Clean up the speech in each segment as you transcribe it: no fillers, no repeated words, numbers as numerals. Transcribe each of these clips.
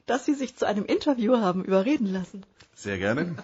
dass Sie sich zu einem Interview haben überreden lassen. Sehr gerne.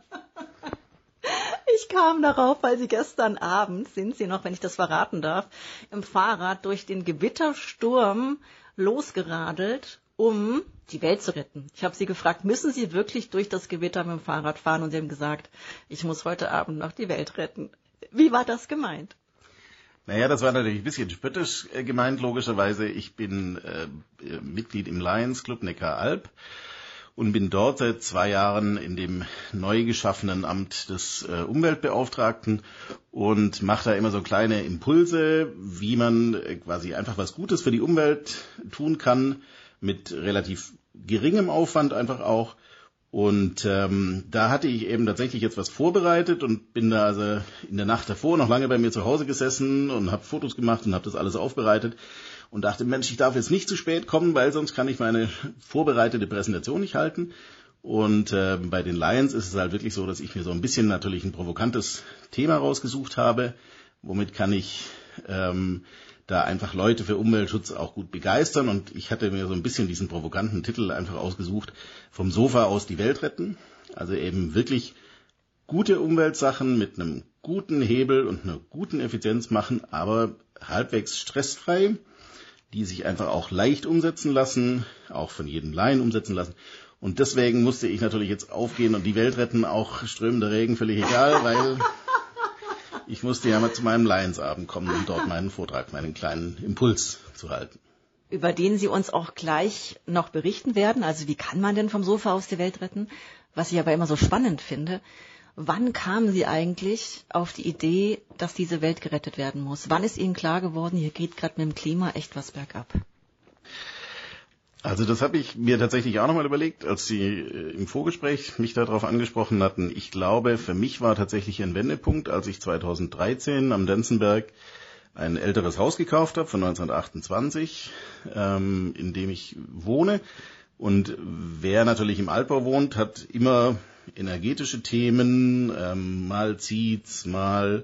Ich kam darauf, weil Sie gestern Abend, sind Sie noch, wenn ich das verraten darf, im Fahrrad durch den Gewittersturm losgeradelt, um die Welt zu retten. Ich habe Sie gefragt, müssen Sie wirklich durch das Gewitter mit dem Fahrrad fahren? Und Sie haben gesagt, ich muss heute Abend noch die Welt retten. Wie war das gemeint? Naja, das war natürlich ein bisschen spöttisch gemeint, logischerweise. Ich bin Mitglied im Lions Club Neckaralb und bin dort seit 2 Jahren in dem neu geschaffenen Amt des Umweltbeauftragten und mache da immer so kleine Impulse, wie man quasi einfach was Gutes für die Umwelt tun kann, mit relativ geringem Aufwand einfach auch. Und da hatte ich eben tatsächlich jetzt was vorbereitet und bin da also in der Nacht davor noch lange bei mir zu Hause gesessen und habe Fotos gemacht und habe das alles aufbereitet und dachte, Mensch, ich darf jetzt nicht zu spät kommen, weil sonst kann ich meine vorbereitete Präsentation nicht halten. Und bei den Lions ist es halt wirklich so, dass ich mir so ein bisschen natürlich ein provokantes Thema rausgesucht habe. Womit kann ich da einfach Leute für Umweltschutz auch gut begeistern. Und ich hatte mir so ein bisschen diesen provokanten Titel einfach ausgesucht, vom Sofa aus die Welt retten. Also eben wirklich gute Umweltsachen mit einem guten Hebel und einer guten Effizienz machen, aber halbwegs stressfrei, die sich einfach auch leicht umsetzen lassen, auch von jedem Laien umsetzen lassen. Und deswegen musste ich natürlich jetzt aufgehen und die Welt retten, auch strömender Regen, völlig egal, weil ich musste ja mal zu meinem Lions-Abend kommen, um dort meinen Vortrag, meinen kleinen Impuls zu halten. Über den Sie uns auch gleich noch berichten werden. Also wie kann man denn vom Sofa aus die Welt retten? Was ich aber immer so spannend finde, wann kamen Sie eigentlich auf die Idee, dass diese Welt gerettet werden muss? Wann ist Ihnen klar geworden, hier geht gerade mit dem Klima echt was bergab? Also das habe ich mir tatsächlich auch nochmal überlegt, als Sie im Vorgespräch mich darauf angesprochen hatten. Ich glaube, für mich war tatsächlich ein Wendepunkt, als ich 2013 am Denzenberg ein älteres Haus gekauft habe von 1928, in dem ich wohne. Und wer natürlich im Altbau wohnt, hat immer energetische Themen, mal zieht's, mal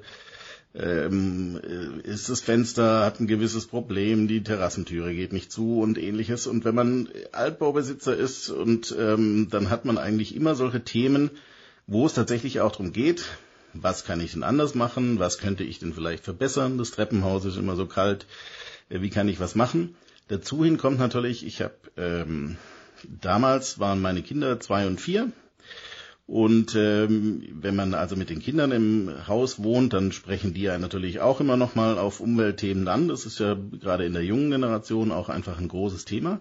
ist das Fenster, hat ein gewisses Problem, die Terrassentüre geht nicht zu und ähnliches. Und wenn man Altbaubesitzer ist und dann hat man eigentlich immer solche Themen, wo es tatsächlich auch darum geht, was kann ich denn anders machen, was könnte ich denn vielleicht verbessern, das Treppenhaus ist immer so kalt, wie kann ich was machen. Dazu hin kommt natürlich, ich habe damals waren meine Kinder 2 und 4. Und wenn man also mit den Kindern im Haus wohnt, dann sprechen die ja natürlich auch immer noch mal auf Umweltthemen an. Das ist ja gerade in der jungen Generation auch einfach ein großes Thema.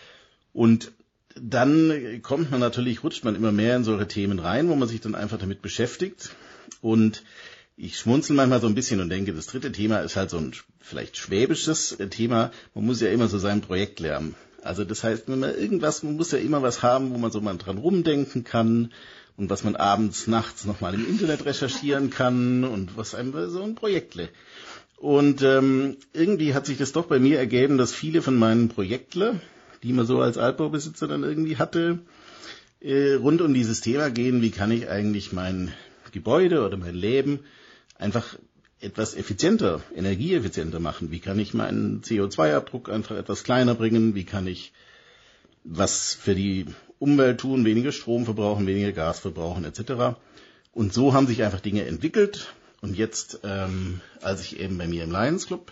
Und dann rutscht man immer mehr in solche Themen rein, wo man sich dann einfach damit beschäftigt. Und ich schmunzel manchmal so ein bisschen und denke, das dritte Thema ist halt so ein vielleicht schwäbisches Thema. Man muss ja immer so sein Projekt lernen. Also das heißt, man muss ja immer was haben, wo man so mal dran rumdenken kann. Und was man abends, nachts nochmal im Internet recherchieren kann und was einem so ein Projektle. Und irgendwie hat sich das doch bei mir ergeben, dass viele von meinen Projektle, die man so als Altbaubesitzer dann irgendwie hatte, rund um dieses Thema gehen, wie kann ich eigentlich mein Gebäude oder mein Leben einfach etwas effizienter, energieeffizienter machen. Wie kann ich meinen CO2-Abdruck einfach etwas kleiner bringen? Wie kann ich was für die Umwelt tun, weniger Strom verbrauchen, weniger Gas verbrauchen etc. Und so haben sich einfach Dinge entwickelt. Und jetzt, als ich eben bei mir im Lions Club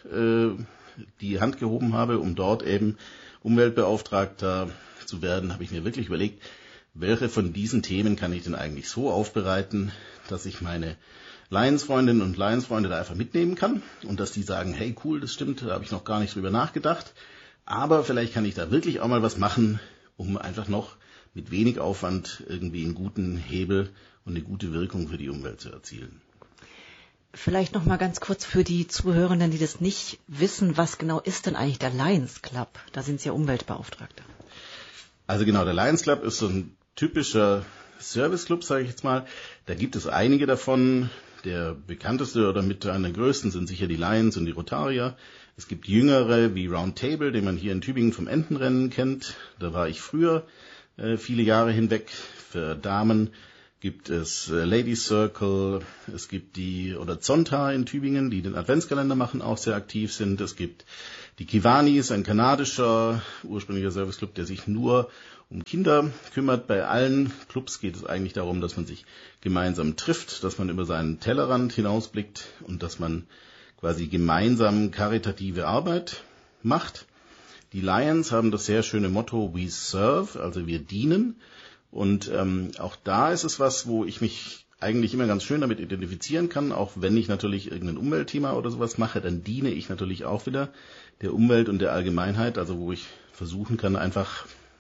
die Hand gehoben habe, um dort eben Umweltbeauftragter zu werden, habe ich mir wirklich überlegt, welche von diesen Themen kann ich denn eigentlich so aufbereiten, dass ich meine Lions-Freundinnen und Lions-Freunde da einfach mitnehmen kann und dass die sagen, hey cool, das stimmt, da habe ich noch gar nicht drüber nachgedacht, aber vielleicht kann ich da wirklich auch mal was machen, um einfach noch mit wenig Aufwand irgendwie einen guten Hebel und eine gute Wirkung für die Umwelt zu erzielen. Vielleicht noch mal ganz kurz für die Zuhörenden, die das nicht wissen, was genau ist denn eigentlich der Lions Club? Da sind Sie ja Umweltbeauftragter. Also genau, der Lions Club ist so ein typischer Serviceclub, sage ich jetzt mal. Da gibt es einige davon. Der bekannteste oder mit einer der größten sind sicher die Lions und die Rotarier. Es gibt jüngere wie Round Table, den man hier in Tübingen vom Entenrennen kennt. Da war ich früher viele Jahre hinweg für Damen. gibt es Ladies Circle, es gibt oder Zonta in Tübingen, die den Adventskalender machen, auch sehr aktiv sind. Es gibt die Kiwanis, ein kanadischer ursprünglicher Serviceclub, der sich nur um Kinder kümmert. Bei allen Clubs geht es eigentlich darum, dass man sich gemeinsam trifft, dass man über seinen Tellerrand hinausblickt und dass man quasi gemeinsam karitative Arbeit macht. Die Lions haben das sehr schöne Motto We Serve, also wir dienen. Und auch da ist es was, wo ich mich eigentlich immer ganz schön damit identifizieren kann. Auch wenn ich natürlich irgendein Umweltthema oder sowas mache, dann diene ich natürlich auch wieder der Umwelt und der Allgemeinheit. Also wo ich versuchen kann, einfach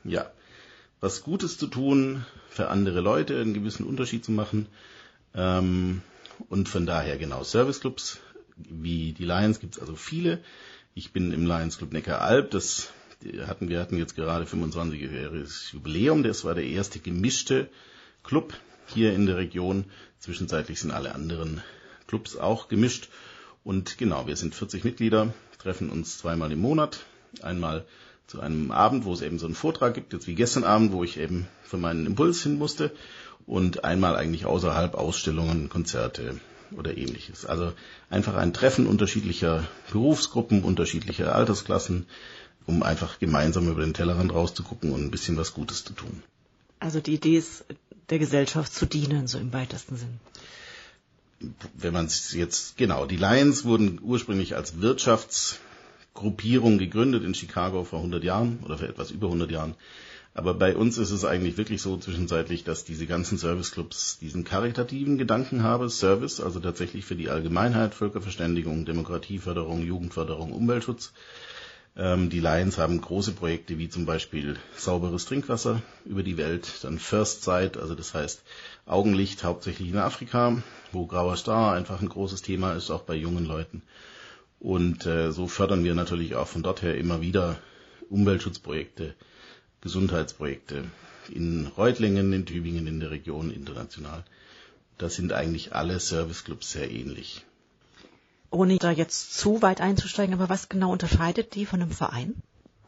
was Gutes zu tun, für andere Leute einen gewissen Unterschied zu machen. Und von daher genau, Serviceclubs wie die Lions gibt es also viele. Ich bin im Lions Club Neckaralb, wir hatten jetzt gerade 25-jähriges Jubiläum, das war der erste gemischte Club hier in der Region. Zwischenzeitlich sind alle anderen Clubs auch gemischt. Und genau, wir sind 40 Mitglieder, treffen uns zweimal im Monat. Einmal zu einem Abend, wo es eben so einen Vortrag gibt, jetzt wie gestern Abend, wo ich eben für meinen Impuls hin musste. Und einmal eigentlich außerhalb Ausstellungen, Konzerte oder ähnliches. Also einfach ein Treffen unterschiedlicher Berufsgruppen, unterschiedlicher Altersklassen, um einfach gemeinsam über den Tellerrand rauszugucken und ein bisschen was Gutes zu tun. Also die Idee ist, der Gesellschaft zu dienen, so im weitesten Sinn. Wenn man es jetzt, genau, die Lions wurden ursprünglich als Wirtschaftsgruppierung gegründet in Chicago vor 100 Jahren oder vor etwas über 100 Jahren. Aber bei uns ist es eigentlich wirklich so zwischenzeitlich, dass diese ganzen Serviceclubs diesen karitativen Gedanken haben. Service, also tatsächlich für die Allgemeinheit, Völkerverständigung, Demokratieförderung, Jugendförderung, Umweltschutz. Die Lions haben große Projekte wie zum Beispiel sauberes Trinkwasser über die Welt, dann First Sight, also das heißt Augenlicht hauptsächlich in Afrika, wo grauer Star einfach ein großes Thema ist, auch bei jungen Leuten. Und so fördern wir natürlich auch von dort her immer wieder Umweltschutzprojekte, Gesundheitsprojekte in Reutlingen, in Tübingen, in der Region, international. Da sind eigentlich alle Serviceclubs sehr ähnlich. Ohne da jetzt zu weit einzusteigen, aber was genau unterscheidet die von einem Verein?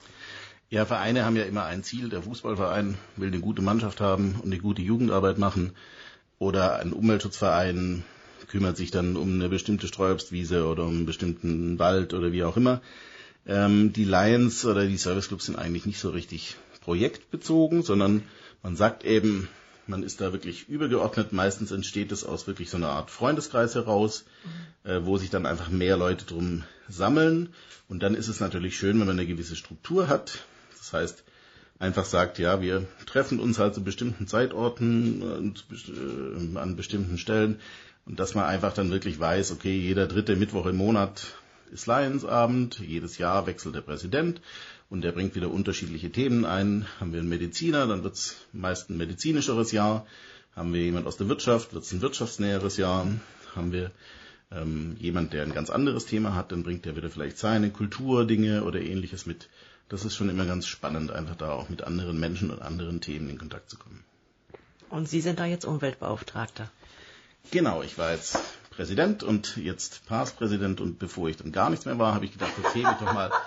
Ja, Vereine haben ja immer ein Ziel. Der Fußballverein will eine gute Mannschaft haben und eine gute Jugendarbeit machen. Oder ein Umweltschutzverein kümmert sich dann um eine bestimmte Streuobstwiese oder um einen bestimmten Wald oder wie auch immer. Die Lions oder die Serviceclubs sind eigentlich nicht so richtig projektbezogen, sondern man sagt eben, man ist da wirklich übergeordnet. Meistens entsteht es aus wirklich so einer Art Freundeskreis heraus, wo sich dann einfach mehr Leute drum sammeln. Und dann ist es natürlich schön, wenn man eine gewisse Struktur hat. Das heißt, einfach sagt, ja, wir treffen uns halt zu bestimmten Zeitorten und an bestimmten Stellen. Und dass man einfach dann wirklich weiß, okay, jeder 3. Mittwoch im Monat ist Lionsabend, jedes Jahr wechselt der Präsident. Und der bringt wieder unterschiedliche Themen ein. Haben wir einen Mediziner, dann wird es meist ein medizinischeres Jahr. Haben wir jemand aus der Wirtschaft, wird es ein wirtschaftsnäheres Jahr. Haben wir jemand, der ein ganz anderes Thema hat, dann bringt der wieder vielleicht seine Kulturdinge oder Ähnliches mit. Das ist schon immer ganz spannend, einfach da auch mit anderen Menschen und anderen Themen in Kontakt zu kommen. Und Sie sind da jetzt Umweltbeauftragter? Genau, ich war jetzt Präsident und jetzt Past-Präsident und bevor ich dann gar nichts mehr war, habe ich gedacht, okay, mich doch mal...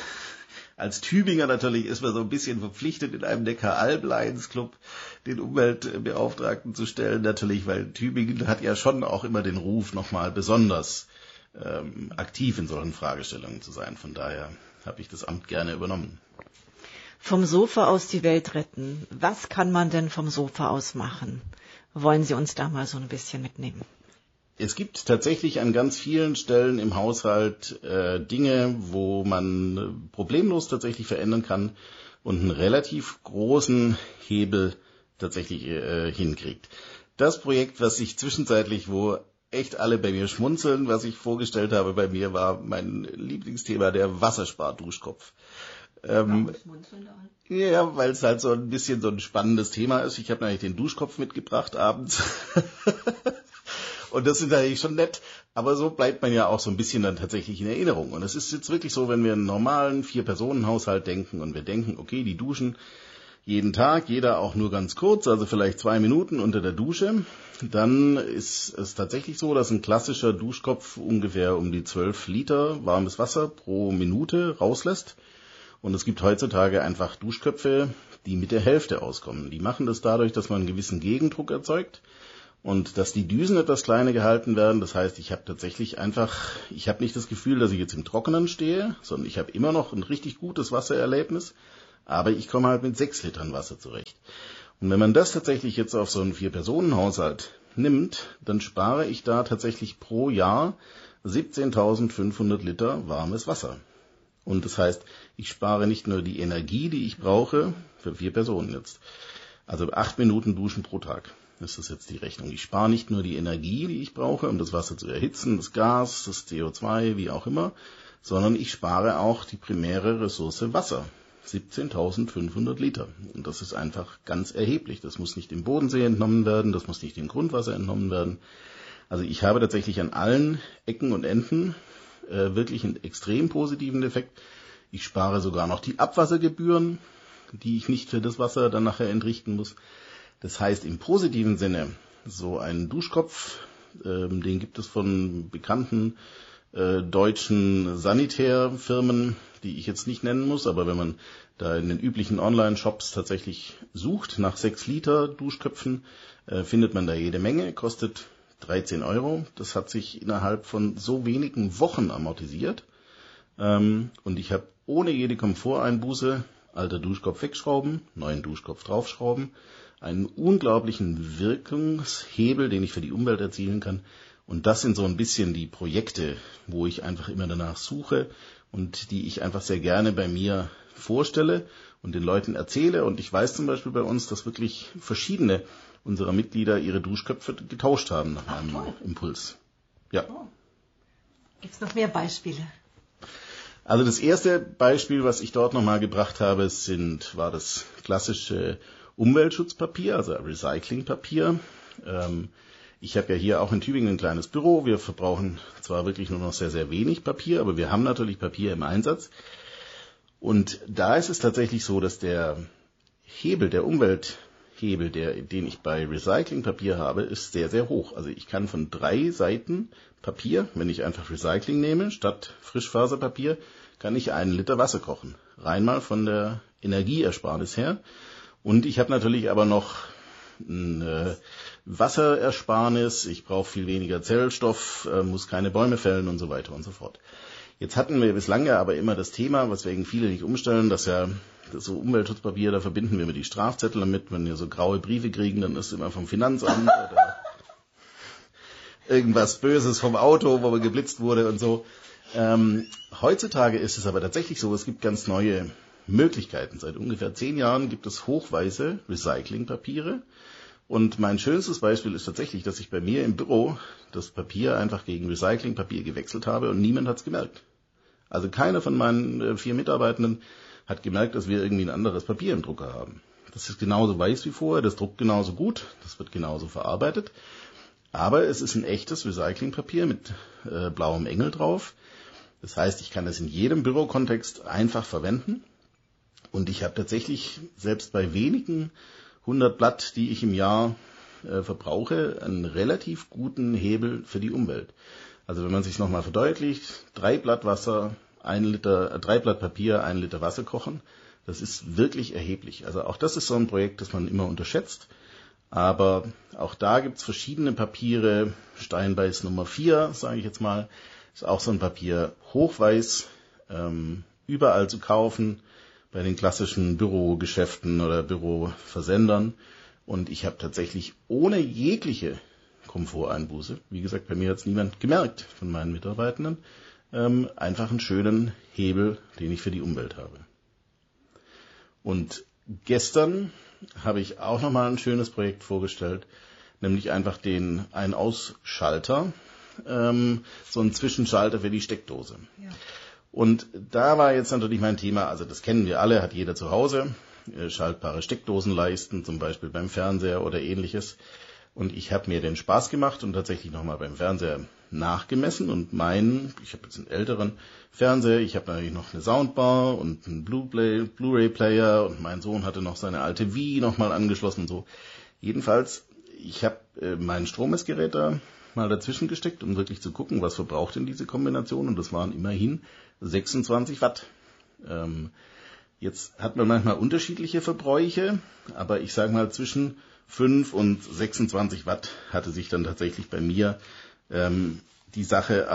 Als Tübinger natürlich ist man so ein bisschen verpflichtet, in einem Neckaralb-Lions-Club den Umweltbeauftragten zu stellen, natürlich, weil Tübingen hat ja schon auch immer den Ruf, nochmal besonders aktiv in solchen Fragestellungen zu sein. Von daher habe ich das Amt gerne übernommen. Vom Sofa aus die Welt retten. Was kann man denn vom Sofa aus machen? Wollen Sie uns da mal so ein bisschen mitnehmen? Es gibt tatsächlich an ganz vielen Stellen im Haushalt Dinge, wo man problemlos tatsächlich verändern kann und einen relativ großen Hebel tatsächlich hinkriegt. Das Projekt, was ich zwischenzeitlich, wo echt alle bei mir schmunzeln, was ich vorgestellt habe bei mir, war mein Lieblingsthema, der Wassersparduschkopf. Ja, weil es halt so ein bisschen so ein spannendes Thema ist. Ich habe natürlich den Duschkopf mitgebracht abends. Und das ist natürlich schon nett, aber so bleibt man ja auch so ein bisschen dann tatsächlich in Erinnerung. Und es ist jetzt wirklich so, wenn wir einen normalen 4-Personen-Haushalt denken und wir denken, okay, die duschen jeden Tag, jeder auch nur ganz kurz, also vielleicht 2 Minuten unter der Dusche, dann ist es tatsächlich so, dass ein klassischer Duschkopf ungefähr um die 12 Liter warmes Wasser pro Minute rauslässt. Und es gibt heutzutage einfach Duschköpfe, die mit der Hälfte auskommen. Die machen das dadurch, dass man einen gewissen Gegendruck erzeugt und dass die Düsen etwas kleiner gehalten werden. Das heißt, ich habe nicht das Gefühl, dass ich jetzt im Trockenen stehe, sondern ich habe immer noch ein richtig gutes Wassererlebnis, aber ich komme halt mit 6 Litern Wasser zurecht. Und wenn man das tatsächlich jetzt auf so einen 4-Personen-Haushalt nimmt, dann spare ich da tatsächlich pro Jahr 17.500 Liter warmes Wasser. Und das heißt, ich spare nicht nur die Energie, die ich brauche, für 4 Personen jetzt, also 8 Minuten Duschen pro Tag. Das ist jetzt die Rechnung. Ich spare nicht nur die Energie, die ich brauche, um das Wasser zu erhitzen, das Gas, das CO2, wie auch immer, sondern ich spare auch die primäre Ressource Wasser. 17.500 Liter. Und das ist einfach ganz erheblich. Das muss nicht im Bodensee entnommen werden, das muss nicht im Grundwasser entnommen werden. Also ich habe tatsächlich an allen Ecken und Enden wirklich einen extrem positiven Effekt. Ich spare sogar noch die Abwassergebühren, die ich nicht für das Wasser dann nachher entrichten muss. Das heißt im positiven Sinne, so einen Duschkopf, den gibt es von bekannten deutschen Sanitärfirmen, die ich jetzt nicht nennen muss, aber wenn man da in den üblichen Online-Shops tatsächlich sucht nach 6 Liter Duschköpfen, findet man da jede Menge, kostet 13 €. Das hat sich innerhalb von so wenigen Wochen amortisiert. Und ich habe ohne jede Komforteinbuße, alter Duschkopf wegschrauben, neuen Duschkopf draufschrauben, einen unglaublichen Wirkungshebel, den ich für die Umwelt erzielen kann. Und das sind so ein bisschen die Projekte, wo ich einfach immer danach suche und die ich einfach sehr gerne bei mir vorstelle und den Leuten erzähle. Und ich weiß zum Beispiel bei uns, dass wirklich verschiedene unserer Mitglieder ihre Duschköpfe getauscht haben nach meinem Impuls. Ja. Oh. Gibt es noch mehr Beispiele? Also das erste Beispiel, was ich dort nochmal gebracht habe, war das klassische Umweltschutzpapier, also Recyclingpapier. Ich habe ja hier auch in Tübingen ein kleines Büro. Wir verbrauchen zwar wirklich nur noch sehr, sehr wenig Papier, aber wir haben natürlich Papier im Einsatz. Und da ist es tatsächlich so, dass der Hebel, der Umwelthebel, den ich bei Recyclingpapier habe, ist sehr, sehr hoch. Also ich kann von 3 Seiten Papier, wenn ich einfach Recycling nehme, statt Frischfaserpapier, kann ich 1 Liter Wasser kochen. Rein mal von der Energieersparnis her. Und ich habe natürlich aber noch ein Wasserersparnis, ich brauche viel weniger Zellstoff, muss keine Bäume fällen und so weiter und so fort. Jetzt hatten wir bislang ja aber immer das Thema, weswegen viele nicht umstellen, dass ja so Umweltschutzpapier, da verbinden wir immer die Strafzettel damit, wenn wir so graue Briefe kriegen, dann ist immer vom Finanzamt oder irgendwas Böses vom Auto, wo man geblitzt wurde und so. Heutzutage ist es aber tatsächlich so, es gibt ganz neue Möglichkeiten. Seit ungefähr 10 Jahren gibt es hochweiße Recyclingpapiere. Und mein schönstes Beispiel ist tatsächlich, dass ich bei mir im Büro das Papier einfach gegen Recyclingpapier gewechselt habe und niemand hat es gemerkt. Also keiner von meinen 4 Mitarbeitenden hat gemerkt, dass wir irgendwie ein anderes Papier im Drucker haben. Das ist genauso weiß wie vorher, das druckt genauso gut, das wird genauso verarbeitet. Aber es ist ein echtes Recyclingpapier mit blauem Engel drauf. Das heißt, ich kann es in jedem Bürokontext einfach verwenden. Und ich habe tatsächlich selbst bei wenigen 100 Blatt, die ich im Jahr verbrauche, einen relativ guten Hebel für die Umwelt. Also wenn man sich nochmal verdeutlicht, 3 Blatt Wasser, 3 Blatt Papier, 1 Liter Wasser kochen, das ist wirklich erheblich. Also auch das ist so ein Projekt, das man immer unterschätzt. Aber auch da gibt's verschiedene Papiere. Steinbeiß Nummer 4, sage ich jetzt mal, ist auch so ein Papier, hochweiß, überall zu kaufen, bei den klassischen Bürogeschäften oder Büroversendern. Und ich habe tatsächlich ohne jegliche Komforteinbuße, wie gesagt, bei mir hat es niemand gemerkt von meinen Mitarbeitenden, einfach einen schönen Hebel, den ich für die Umwelt habe. Und gestern habe ich auch nochmal ein schönes Projekt vorgestellt, nämlich einfach den Ein-Aus-Schalter, so ein Zwischenschalter für die Steckdose. Ja. Und da war jetzt natürlich mein Thema, also das kennen wir alle, hat jeder zu Hause, schaltbare Steckdosenleisten, zum Beispiel beim Fernseher oder ähnliches. Und ich habe mir den Spaß gemacht und tatsächlich nochmal beim Fernseher nachgemessen und ich habe jetzt einen älteren Fernseher, ich habe natürlich noch eine Soundbar und einen Blu-ray-Player und mein Sohn hatte noch seine alte Wii nochmal angeschlossen und so. Jedenfalls, ich habe mein Strommessgerät da mal dazwischen gesteckt, um wirklich zu gucken, was verbraucht denn diese Kombination, und das waren immerhin 26 Watt. Jetzt hat man manchmal unterschiedliche Verbräuche, aber ich sage mal zwischen 5 und 26 Watt hatte sich dann tatsächlich bei mir die Sache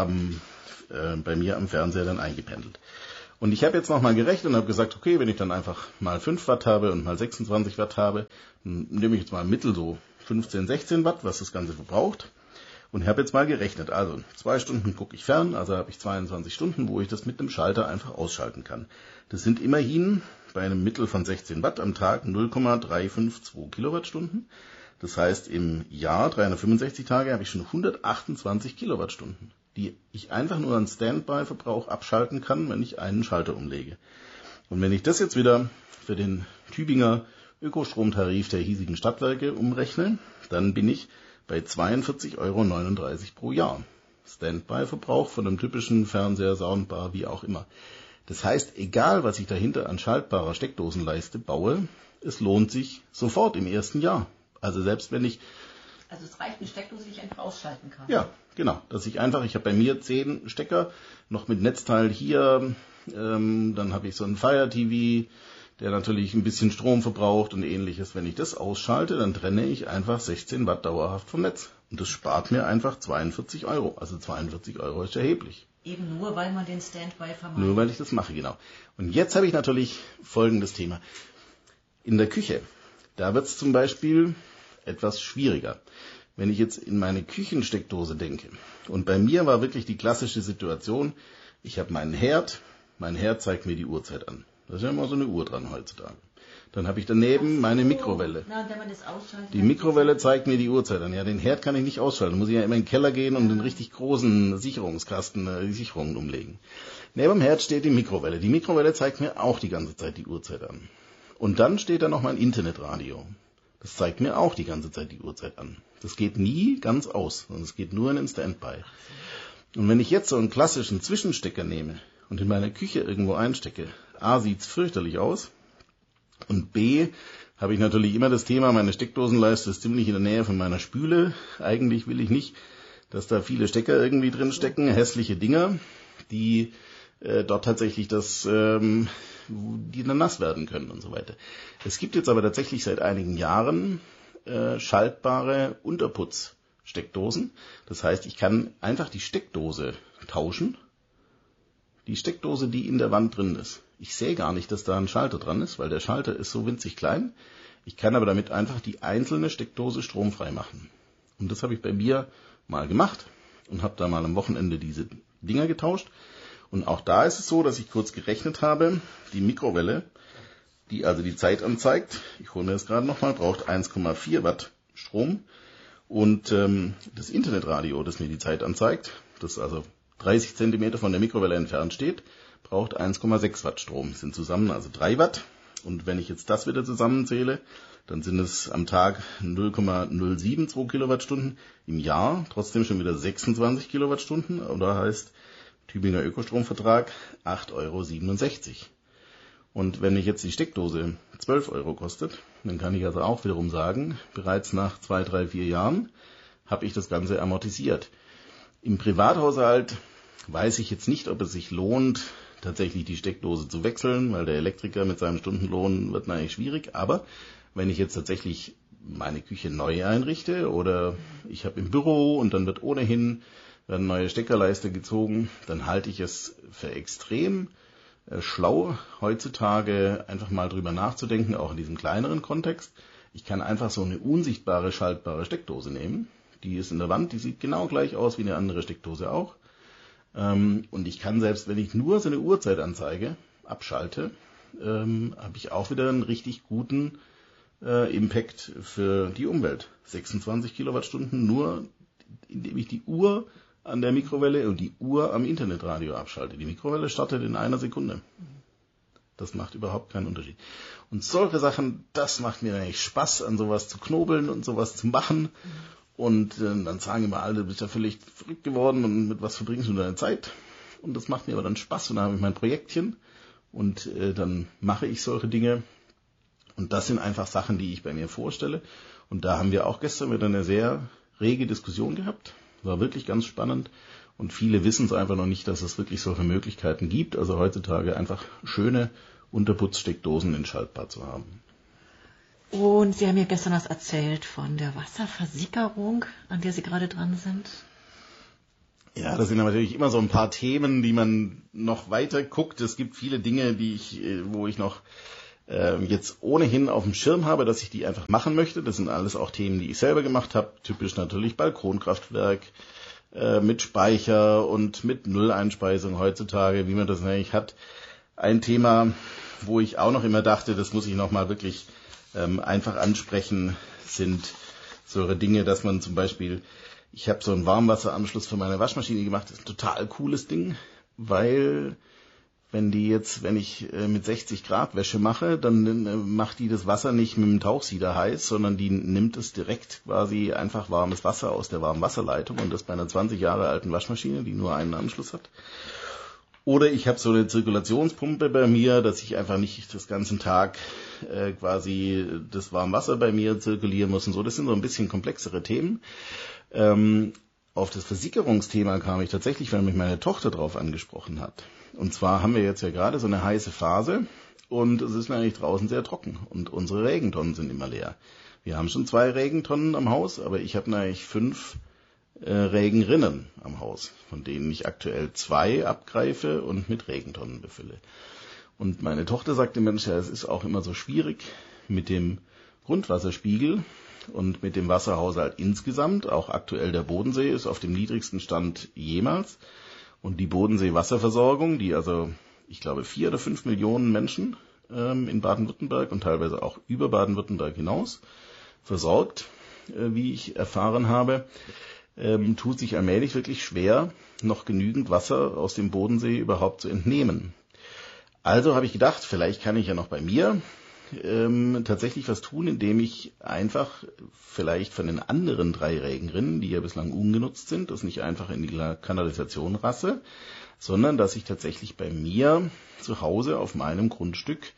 bei mir am Fernseher dann eingependelt. Und ich habe jetzt nochmal gerechnet und habe gesagt, okay, wenn ich dann einfach mal 5 Watt habe und mal 26 Watt habe, dann nehme ich jetzt mal Mittel so 15, 16 Watt, was das Ganze verbraucht. Und habe jetzt mal gerechnet. Also 2 Stunden gucke ich fern, also habe ich 22 Stunden, wo ich das mit einem Schalter einfach ausschalten kann. Das sind immerhin bei einem Mittel von 16 Watt am Tag 0,352 Kilowattstunden. Das heißt, im Jahr 365 Tage habe ich schon 128 Kilowattstunden, die ich einfach nur an Standby-Verbrauch abschalten kann, wenn ich einen Schalter umlege. Und wenn ich das jetzt wieder für den Tübinger Ökostromtarif der hiesigen Stadtwerke umrechne, dann bin ich bei 42,39 € pro Jahr. Standby-Verbrauch von einem typischen Fernseher, Soundbar, wie auch immer. Das heißt, egal was ich dahinter an schaltbarer Steckdosenleiste baue, es lohnt sich sofort im ersten Jahr. Also selbst wenn ich... Also es reicht eine Steckdose, die ich einfach ausschalten kann. Ja, genau. Ich habe bei mir 10 Stecker, noch mit Netzteil hier, dann habe ich so einen Fire TV, der natürlich ein bisschen Strom verbraucht und ähnliches. Wenn ich das ausschalte, dann trenne ich einfach 16 Watt dauerhaft vom Netz. Und das spart mir einfach 42 €. Also 42 € ist erheblich. Eben nur, weil man den Standby vermeidet. Nur, weil ich das mache, genau. Und jetzt habe ich natürlich folgendes Thema. In der Küche, da wird es zum Beispiel etwas schwieriger. Wenn ich jetzt in meine Küchensteckdose denke, und bei mir war wirklich die klassische Situation, ich habe meinen Herd, mein Herd zeigt mir die Uhrzeit an. Da ist ja immer so eine Uhr dran heutzutage. Dann habe ich daneben meine Mikrowelle. Na, wenn man das ausschaltet, die Mikrowelle zeigt mir die Uhrzeit an. Ja, den Herd kann ich nicht ausschalten. Da muss ich ja immer in den Keller gehen und den richtig großen Sicherungskasten, die Sicherungen umlegen. Neben dem Herd steht die Mikrowelle. Die Mikrowelle zeigt mir auch die ganze Zeit die Uhrzeit an. Und dann steht da noch mein Internetradio. Das zeigt mir auch die ganze Zeit die Uhrzeit an. Das geht nie ganz aus, sondern es geht nur in den Standby. Und wenn ich jetzt so einen klassischen Zwischenstecker nehme und in meiner Küche irgendwo einstecke, A, sieht's fürchterlich aus, und B, habe ich natürlich immer das Thema, meine Steckdosenleiste ist ziemlich in der Nähe von meiner Spüle. Eigentlich will ich nicht, dass da viele Stecker irgendwie drin stecken, hässliche Dinger, die dort tatsächlich die dann nass werden können und so weiter. Es gibt jetzt aber tatsächlich seit einigen Jahren schaltbare Unterputzsteckdosen. Das heißt, ich kann einfach die Steckdose tauschen. Die Steckdose, die in der Wand drin ist. Ich sehe gar nicht, dass da ein Schalter dran ist, weil der Schalter ist so winzig klein. Ich kann aber damit einfach die einzelne Steckdose stromfrei machen. Und das habe ich bei mir mal gemacht und habe da mal am Wochenende diese Dinger getauscht. Und auch da ist es so, dass ich kurz gerechnet habe, die Mikrowelle, die also die Zeit anzeigt, ich hole mir das gerade nochmal, braucht 1,4 Watt Strom. Und das Internetradio, das mir die Zeit anzeigt, das also 30 Zentimeter von der Mikrowelle entfernt steht, braucht 1,6 Watt Strom. Das sind zusammen also 3 Watt. Und wenn ich jetzt das wieder zusammenzähle, dann sind es am Tag 0,072 Kilowattstunden, im Jahr trotzdem schon wieder 26 Kilowattstunden. Oder heißt Tübinger Ökostromvertrag 8,67 €. Und wenn mich jetzt die Steckdose 12 € kostet, dann kann ich also auch wiederum sagen, bereits nach 2, 3, 4 Jahren habe ich das Ganze amortisiert. Im Privathaushalt weiß ich jetzt nicht, ob es sich lohnt, tatsächlich die Steckdose zu wechseln, weil der Elektriker mit seinem Stundenlohn wird eigentlich schwierig. Aber wenn ich jetzt tatsächlich meine Küche neu einrichte oder ich habe im Büro und dann werden neue Steckerleiste gezogen, dann halte ich es für extrem schlau, heutzutage einfach mal drüber nachzudenken, auch in diesem kleineren Kontext. Ich kann einfach so eine unsichtbare, schaltbare Steckdose nehmen. Die ist in der Wand, die sieht genau gleich aus wie eine andere Steckdose auch. Und ich kann selbst, wenn ich nur so eine Uhrzeitanzeige abschalte, habe ich auch wieder einen richtig guten Impact für die Umwelt. 26 Kilowattstunden nur, indem ich die Uhr an der Mikrowelle und die Uhr am Internetradio abschalte. Die Mikrowelle startet in 1 Sekunde. Das macht überhaupt keinen Unterschied. Und solche Sachen, das macht mir eigentlich Spaß, an sowas zu knobeln und sowas zu machen. Und dann sagen immer alle, du bist ja völlig verrückt geworden und mit was verbringst du deine Zeit? Und das macht mir aber dann Spaß und dann habe ich mein Projektchen und dann mache ich solche Dinge. Und das sind einfach Sachen, die ich bei mir vorstelle. Und da haben wir auch gestern wieder eine sehr rege Diskussion gehabt. War wirklich ganz spannend. Und viele wissen es einfach noch nicht, dass es wirklich solche Möglichkeiten gibt. Also heutzutage einfach schöne Unterputzsteckdosen entschaltbar zu haben. Und Sie haben mir gestern was erzählt von der Wasserversickerung, an der Sie gerade dran sind. Ja, das sind natürlich immer so ein paar Themen, die man noch weiter guckt. Es gibt viele Dinge, wo ich noch jetzt ohnehin auf dem Schirm habe, dass ich die einfach machen möchte. Das sind alles auch Themen, die ich selber gemacht habe. Typisch natürlich Balkonkraftwerk mit Speicher und mit Nulleinspeisung heutzutage, wie man das eigentlich hat. Ein Thema, wo ich auch noch immer dachte, das muss ich noch mal wirklich einfach ansprechen, sind solche Dinge, dass man zum Beispiel, ich habe so einen Warmwasseranschluss für meine Waschmaschine gemacht, das ist ein total cooles Ding, weil wenn ich mit 60 Grad Wäsche mache, dann macht die das Wasser nicht mit dem Tauchsieder heiß, sondern die nimmt es direkt quasi einfach warmes Wasser aus der Warmwasserleitung und das bei einer 20 Jahre alten Waschmaschine, die nur einen Anschluss hat. Oder ich habe so eine Zirkulationspumpe bei mir, dass ich einfach nicht das ganzen Tag quasi das Warmwasser bei mir zirkulieren muss und so. Das sind so ein bisschen komplexere Themen. Auf das Versickerungsthema kam ich tatsächlich, weil mich meine Tochter drauf angesprochen hat. Und zwar haben wir jetzt ja gerade so eine heiße Phase und es ist eigentlich draußen sehr trocken und unsere Regentonnen sind immer leer. Wir haben schon 2 Regentonnen am Haus, aber ich habe eigentlich 5 Regenrinnen am Haus, von denen ich aktuell 2 abgreife und mit Regentonnen befülle. Und meine Tochter sagte, Mensch, ja, es ist auch immer so schwierig mit dem Grundwasserspiegel und mit dem Wasserhaushalt insgesamt. Auch aktuell der Bodensee ist auf dem niedrigsten Stand jemals. Und die Bodensee-Wasserversorgung, die also, ich glaube, 4 oder 5 Millionen Menschen in Baden-Württemberg und teilweise auch über Baden-Württemberg hinaus versorgt, wie ich erfahren habe, tut sich allmählich wirklich schwer, noch genügend Wasser aus dem Bodensee überhaupt zu entnehmen. Also habe ich gedacht, vielleicht kann ich ja noch bei mir tatsächlich was tun, indem ich einfach vielleicht von den anderen 3 Regenrinnen, die ja bislang ungenutzt sind, das nicht einfach in die Kanalisation rasse, sondern dass ich tatsächlich bei mir zu Hause auf meinem Grundstück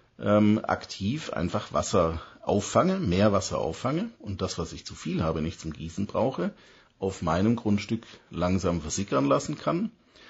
aktiv einfach Wasser auffange, mehr Wasser auffange und das, was ich zu viel habe, nicht zum Gießen brauche, auf meinem Grundstück langsam versickern lassen kann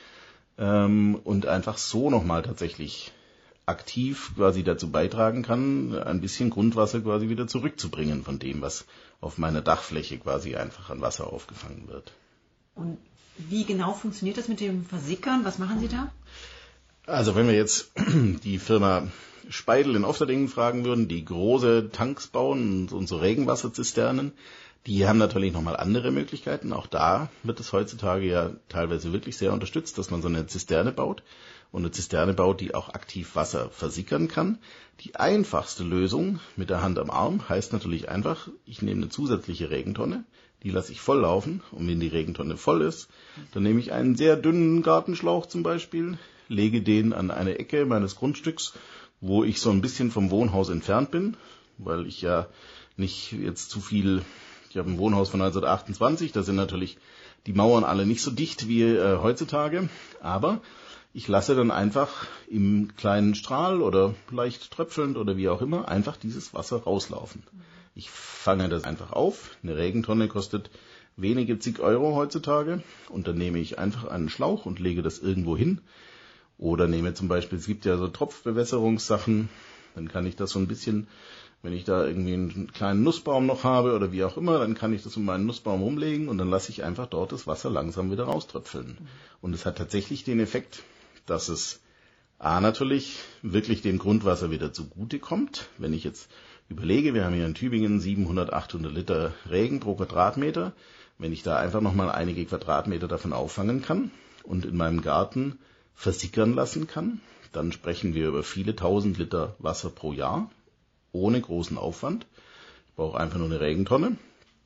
und einfach so nochmal tatsächlich aktiv quasi dazu beitragen kann, ein bisschen Grundwasser quasi wieder zurückzubringen von dem, was auf meiner Dachfläche quasi einfach an Wasser aufgefangen wird. Und wie genau funktioniert das mit dem Versickern? Was machen Sie da? Also wenn wir jetzt die Firma Speidel in Ofterdingen fragen würden, die große Tanks bauen und so Regenwasserzisternen, die haben natürlich nochmal andere Möglichkeiten. Auch da wird es heutzutage ja teilweise wirklich sehr unterstützt, dass man so eine Zisterne baut. Und eine Zisterne baut, die auch aktiv Wasser versickern kann. Die einfachste Lösung mit der Hand am Arm heißt natürlich einfach, ich nehme eine zusätzliche Regentonne, die lasse ich voll laufen. Und wenn die Regentonne voll ist, dann nehme ich einen sehr dünnen Gartenschlauch zum Beispiel, lege den an eine Ecke meines Grundstücks, wo ich so ein bisschen vom Wohnhaus entfernt bin, weil ich ja nicht jetzt zu viel... Ich habe ein Wohnhaus von 1928, da sind natürlich die Mauern alle nicht so dicht wie heutzutage, aber ich lasse dann einfach im kleinen Strahl oder leicht tröpfelnd oder wie auch immer einfach dieses Wasser rauslaufen. Ich fange das einfach auf, eine Regentonne kostet wenige zig Euro heutzutage und dann nehme ich einfach einen Schlauch und lege das irgendwo hin oder nehme zum Beispiel, es gibt ja so Tropfbewässerungssachen, dann kann ich das so ein bisschen... Wenn ich da irgendwie einen kleinen Nussbaum noch habe oder wie auch immer, dann kann ich das um meinen Nussbaum rumlegen und dann lasse ich einfach dort das Wasser langsam wieder rauströpfeln. Und es hat tatsächlich den Effekt, dass es natürlich wirklich dem Grundwasser wieder zugutekommt. Wenn ich jetzt überlege, wir haben hier in Tübingen 700, 800 Liter Regen pro Quadratmeter. Wenn ich da einfach nochmal einige Quadratmeter davon auffangen kann und in meinem Garten versickern lassen kann, dann sprechen wir über viele 1000 Liter Wasser pro Jahr. Ohne großen Aufwand. Ich brauche einfach nur eine Regentonne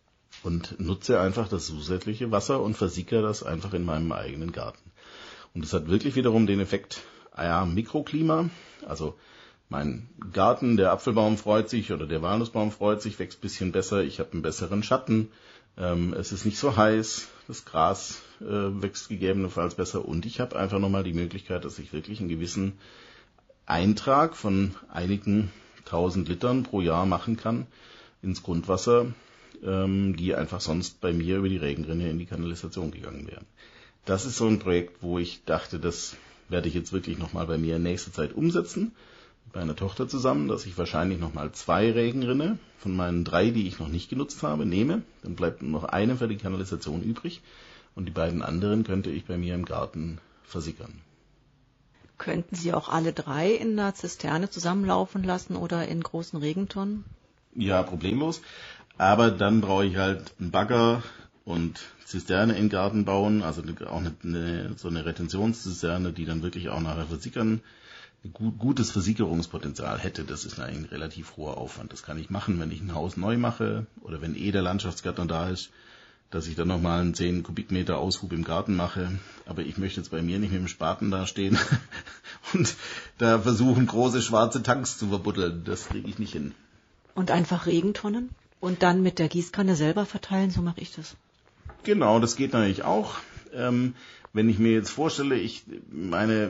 und nutze einfach das zusätzliche Wasser und versickere das einfach in meinem eigenen Garten. Und das hat wirklich wiederum den Effekt, Mikroklima, also mein Garten, der Apfelbaum freut sich oder der Walnussbaum freut sich, wächst ein bisschen besser, ich habe einen besseren Schatten, es ist nicht so heiß, das Gras wächst gegebenenfalls besser und ich habe einfach nochmal die Möglichkeit, dass ich wirklich einen gewissen Eintrag von einigen 1000 Litern pro Jahr machen kann ins Grundwasser, die einfach sonst bei mir über die Regenrinne in die Kanalisation gegangen wären. Das ist so ein Projekt, wo ich dachte, das werde ich jetzt wirklich nochmal bei mir in nächster Zeit umsetzen, mit meiner Tochter zusammen, dass ich wahrscheinlich nochmal 2 Regenrinne von meinen 3, die ich noch nicht genutzt habe, nehme. Dann bleibt nur noch eine für die Kanalisation übrig. Und die beiden anderen könnte ich bei mir im Garten versickern. Könnten Sie auch alle 3 in einer Zisterne zusammenlaufen lassen oder in großen Regentonnen? Ja, problemlos. Aber dann brauche ich halt einen Bagger und Zisterne in den Garten bauen, also auch so eine Retentionszisterne, die dann wirklich auch nachher versickern, gutes Versickerungspotenzial hätte. Das ist eigentlich ein relativ hoher Aufwand. Das kann ich machen, wenn ich ein Haus neu mache oder wenn der Landschaftsgärtner da ist, dass ich dann nochmal einen 10 Kubikmeter Aushub im Garten mache. Aber ich möchte jetzt bei mir nicht mit dem Spaten da stehen und da versuchen, große schwarze Tanks zu verbuddeln. Das kriege ich nicht hin. Und einfach Regentonnen und dann mit der Gießkanne selber verteilen, so mache ich das. Genau, das geht natürlich auch. Wenn ich mir jetzt vorstelle, meine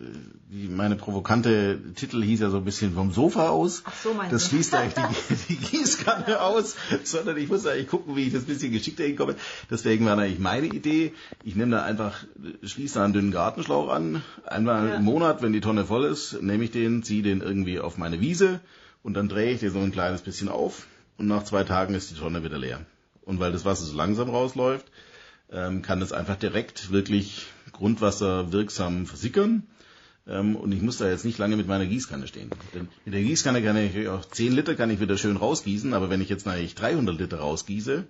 provokante Titel hieß ja so ein bisschen vom Sofa aus. Ach so, das schließt eigentlich die Gießkanne aus, sondern ich muss eigentlich gucken, wie ich das ein bisschen geschickter hinkomme. Deswegen war eigentlich meine Idee, ich nehme da einfach, schließe da einen dünnen Gartenschlauch an, einmal im Monat, wenn die Tonne voll ist, nehme ich den, ziehe den irgendwie auf meine Wiese und dann drehe ich den so ein kleines bisschen auf und nach 2 Tagen ist die Tonne wieder leer. Und weil das Wasser so langsam rausläuft, kann es einfach direkt wirklich Grundwasser wirksam versickern. Und ich muss da jetzt nicht lange mit meiner Gießkanne stehen. Denn mit der Gießkanne kann ich auch 10 Liter kann ich wieder schön rausgießen, aber wenn ich jetzt eigentlich 300 Liter rausgieße,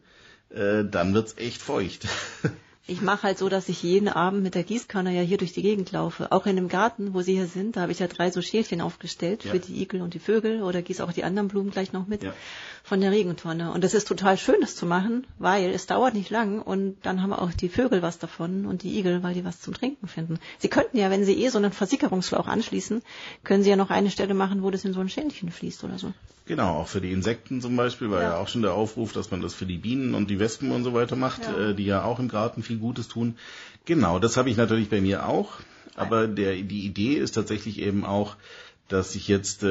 dann wird's echt feucht. Ich mache halt so, dass ich jeden Abend mit der Gießkanne ja hier durch die Gegend laufe. Auch in dem Garten, wo Sie hier sind, da habe ich ja 3 so Schälchen aufgestellt für die Igel und die Vögel oder gieße auch die anderen Blumen gleich noch mit von der Regentonne. Und das ist total schön, das zu machen, weil es dauert nicht lang und dann haben auch die Vögel was davon und die Igel, weil die was zum Trinken finden. Sie könnten ja, wenn Sie so einen Versickerungsschlauch anschließen, können Sie ja noch eine Stelle machen, wo das in so ein Schälchen fließt oder so. Genau, auch für die Insekten zum Beispiel war ja auch schon der Aufruf, dass man das für die Bienen und die Wespen und so weiter macht, die ja auch im Garten viel Gutes tun. Genau, das habe ich natürlich bei mir auch, aber die Idee ist tatsächlich eben auch, dass ich jetzt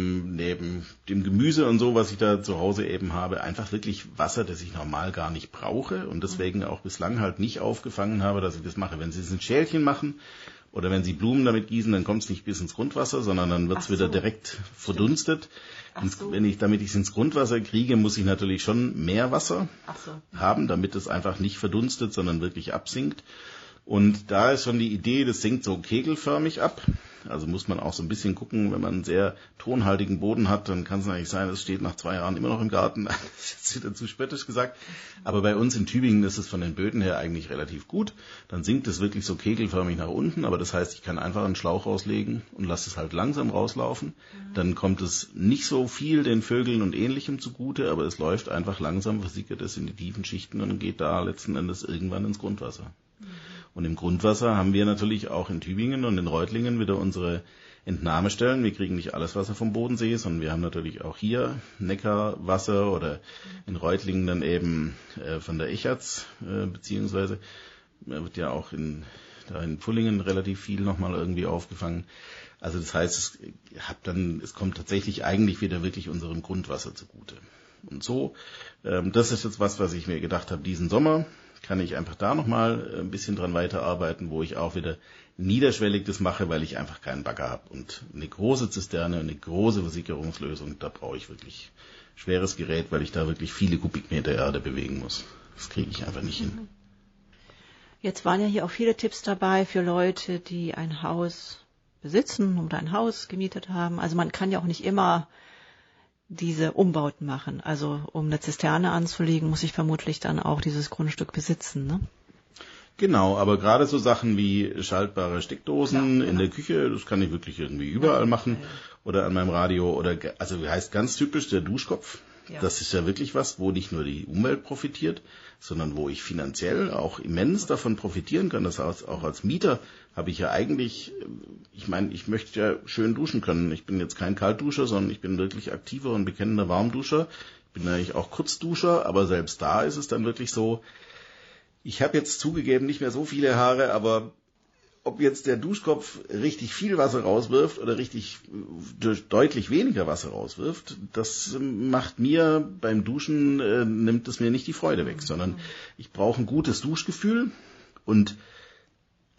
neben dem Gemüse und so, was ich da zu Hause eben habe, einfach wirklich Wasser, das ich normal gar nicht brauche und deswegen auch bislang halt nicht aufgefangen habe, dass ich das mache. Wenn Sie es in Schälchen machen oder wenn Sie Blumen damit gießen, dann kommt es nicht bis ins Grundwasser, sondern dann wird es wieder direkt verdunstet. Damit ich es ins Grundwasser kriege, muss ich natürlich schon mehr Wasser haben, damit es einfach nicht verdunstet, sondern wirklich absinkt. Und da ist schon die Idee, das sinkt so kegelförmig ab. Also muss man auch so ein bisschen gucken, wenn man einen sehr tonhaltigen Boden hat, dann kann es eigentlich sein, es steht nach 2 Jahren immer noch im Garten. Das ist jetzt wieder zu spöttisch gesagt. Aber bei uns in Tübingen ist es von den Böden her eigentlich relativ gut. Dann sinkt es wirklich so kegelförmig nach unten. Aber das heißt, ich kann einfach einen Schlauch rauslegen und lasse es halt langsam rauslaufen. Dann kommt es nicht so viel den Vögeln und Ähnlichem zugute, aber es läuft einfach langsam, versickert es in die tiefen Schichten und geht da letzten Endes irgendwann ins Grundwasser. Und im Grundwasser haben wir natürlich auch in Tübingen und in Reutlingen wieder unsere Entnahmestellen. Wir kriegen nicht alles Wasser vom Bodensee, sondern wir haben natürlich auch hier Neckarwasser oder in Reutlingen dann eben von der Echatz, beziehungsweise wird ja auch in Pfullingen relativ viel nochmal irgendwie aufgefangen. Also das heißt, es kommt tatsächlich eigentlich wieder wirklich unserem Grundwasser zugute. Und so, das ist jetzt was ich mir gedacht habe, diesen Sommer kann ich einfach da nochmal ein bisschen dran weiterarbeiten, wo ich auch wieder niederschwellig das mache, weil ich einfach keinen Bagger habe. Und eine große Zisterne, eine große Versickerungslösung, da brauche ich wirklich schweres Gerät, weil ich da wirklich viele Kubikmeter Erde bewegen muss. Das kriege ich einfach nicht hin. Jetzt waren ja hier auch viele Tipps dabei für Leute, die ein Haus besitzen oder ein Haus gemietet haben. Also man kann ja auch nicht immer diese Umbauten machen. Also um eine Zisterne anzulegen, muss ich vermutlich dann auch dieses Grundstück besitzen, ne? Genau, aber gerade so Sachen wie schaltbare Steckdosen in der Küche, das kann ich wirklich irgendwie überall machen. Oder an meinem Radio also heißt ganz typisch der Duschkopf. Das ist ja wirklich was, wo nicht nur die Umwelt profitiert, sondern wo ich finanziell auch immens davon profitieren kann. Das heißt, auch als Mieter habe ich ja eigentlich, ich möchte ja schön duschen können. Ich bin jetzt kein Kaltduscher, sondern ich bin wirklich aktiver und bekennender Warmduscher. Ich bin eigentlich auch Kurzduscher, aber selbst da ist es dann wirklich so, ich habe jetzt zugegeben nicht mehr so viele Haare, aber ob jetzt der Duschkopf richtig viel Wasser rauswirft oder richtig deutlich weniger Wasser rauswirft, das macht mir beim Duschen, nimmt es mir nicht die Freude weg, sondern ich brauche ein gutes Duschgefühl und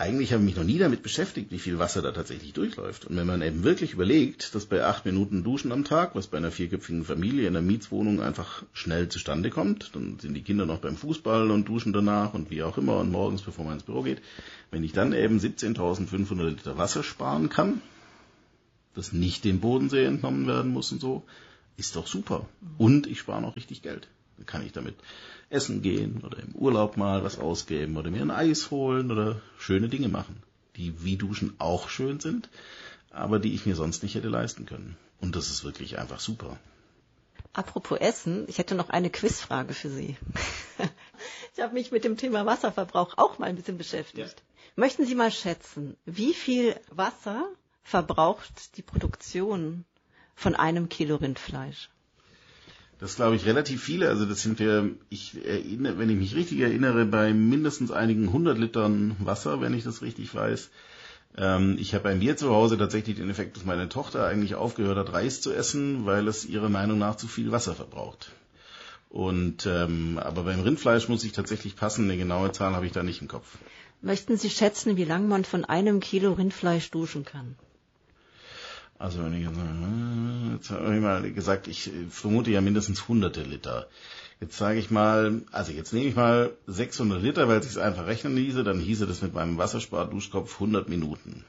eigentlich habe ich mich noch nie damit beschäftigt, wie viel Wasser da tatsächlich durchläuft. Und wenn man eben wirklich überlegt, dass bei 8 Minuten Duschen am Tag, was bei einer 4-köpfigen Familie in einer Mietswohnung einfach schnell zustande kommt, dann sind die Kinder noch beim Fußball und duschen danach und wie auch immer und morgens, bevor man ins Büro geht, wenn ich dann eben 17.500 Liter Wasser sparen kann, das nicht dem Bodensee entnommen werden muss und so, ist doch super. Und ich spare noch richtig Geld. Dann kann ich damit essen gehen oder im Urlaub mal was ausgeben oder mir ein Eis holen oder schöne Dinge machen, die wie Duschen auch schön sind, aber die ich mir sonst nicht hätte leisten können. Und das ist wirklich einfach super. Apropos Essen, ich hätte noch eine Quizfrage für Sie. Ich habe mich mit dem Thema Wasserverbrauch auch mal ein bisschen beschäftigt. Ja. Möchten Sie mal schätzen, wie viel Wasser verbraucht die Produktion von 1 Kilo Rindfleisch? Das glaube ich relativ viele. Also das sind wenn ich mich richtig erinnere, bei mindestens einigen 100 Litern Wasser, wenn ich das richtig weiß. Ich habe bei mir zu Hause tatsächlich den Effekt, dass meine Tochter eigentlich aufgehört hat, Reis zu essen, weil es ihrer Meinung nach zu viel Wasser verbraucht. Und aber beim Rindfleisch muss ich tatsächlich passen. Eine genaue Zahl habe ich da nicht im Kopf. Möchten Sie schätzen, wie lange man von 1 Kilo Rindfleisch duschen kann? Also jetzt habe ich mal gesagt, ich vermute ja mindestens hunderte Liter. Jetzt sage ich mal, also jetzt nehme ich mal 600 Liter, weil es sich einfach rechnen ließe, dann hieße das mit meinem Wasserspar-Duschkopf 100 Minuten.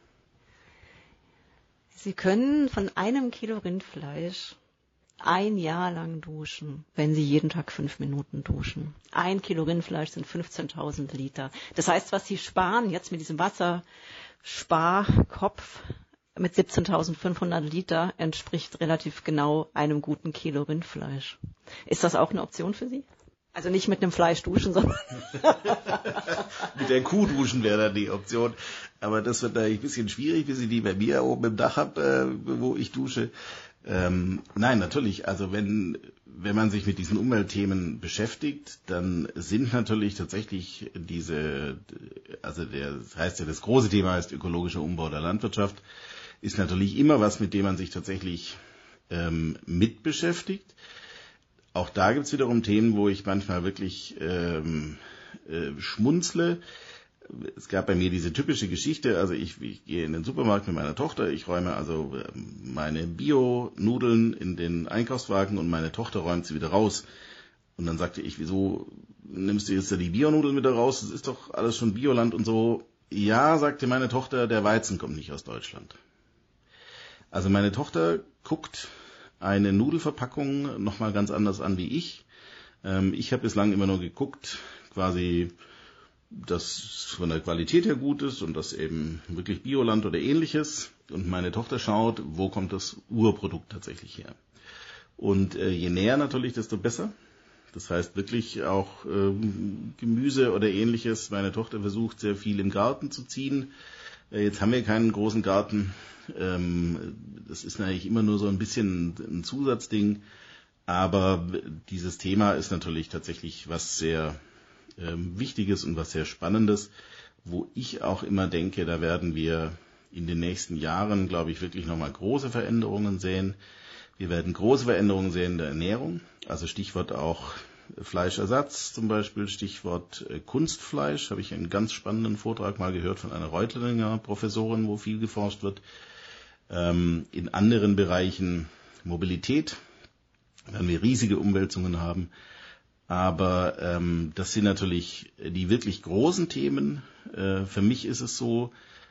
Sie können von 1 Kilo Rindfleisch 1 Jahr lang duschen, wenn Sie jeden Tag 5 Minuten duschen. 1 Kilo Rindfleisch sind 15.000 Liter. Das heißt, was Sie sparen jetzt mit diesem Wassersparkopf mit 17.500 Liter entspricht relativ genau 1 guten Kilo Rindfleisch. Ist das auch eine Option für Sie? Also nicht mit einem Fleisch duschen, sondern mit der Kuh duschen wäre dann die Option. Aber das wird natürlich ein bisschen schwierig, bis ich die bei mir oben im Dach habe, wo ich dusche. Nein, natürlich. Also wenn man sich mit diesen Umweltthemen beschäftigt, dann sind natürlich tatsächlich das große Thema heißt ökologischer Umbau der Landwirtschaft, ist natürlich immer was, mit dem man sich tatsächlich mit beschäftigt. Auch da gibt's wiederum Themen, wo ich manchmal wirklich schmunzle. Es gab bei mir diese typische Geschichte, also ich gehe in den Supermarkt mit meiner Tochter, ich räume also meine Bio-Nudeln in den Einkaufswagen und meine Tochter räumt sie wieder raus. Und dann sagte ich, wieso nimmst du jetzt da die Bio-Nudeln wieder raus? Das ist doch alles schon Bioland und so. Ja, sagte meine Tochter, der Weizen kommt nicht aus Deutschland. Also meine Tochter guckt eine Nudelverpackung nochmal ganz anders an wie ich. Ich habe bislang immer nur geguckt, quasi, dass von der Qualität her gut ist und das eben wirklich Bioland oder ähnliches. Und meine Tochter schaut, wo kommt das Urprodukt tatsächlich her. Und je näher natürlich, desto besser. Das heißt wirklich auch Gemüse oder ähnliches. Meine Tochter versucht sehr viel im Garten zu ziehen. Jetzt haben wir keinen großen Garten. Das ist natürlich immer nur so ein bisschen ein Zusatzding. Aber dieses Thema ist natürlich tatsächlich was sehr Wichtiges und was sehr Spannendes, wo ich auch immer denke, da werden wir in den nächsten Jahren, glaube ich, wirklich nochmal große Veränderungen sehen. Wir werden große Veränderungen sehen in der Ernährung, also Stichwort auch Fleischersatz zum Beispiel, Stichwort Kunstfleisch, habe ich einen ganz spannenden Vortrag mal gehört von einer Reutlinger Professorin, wo viel geforscht wird. In anderen Bereichen Mobilität werden wir riesige Umwälzungen haben. Aber das sind natürlich die wirklich großen Themen. Für mich ist es so,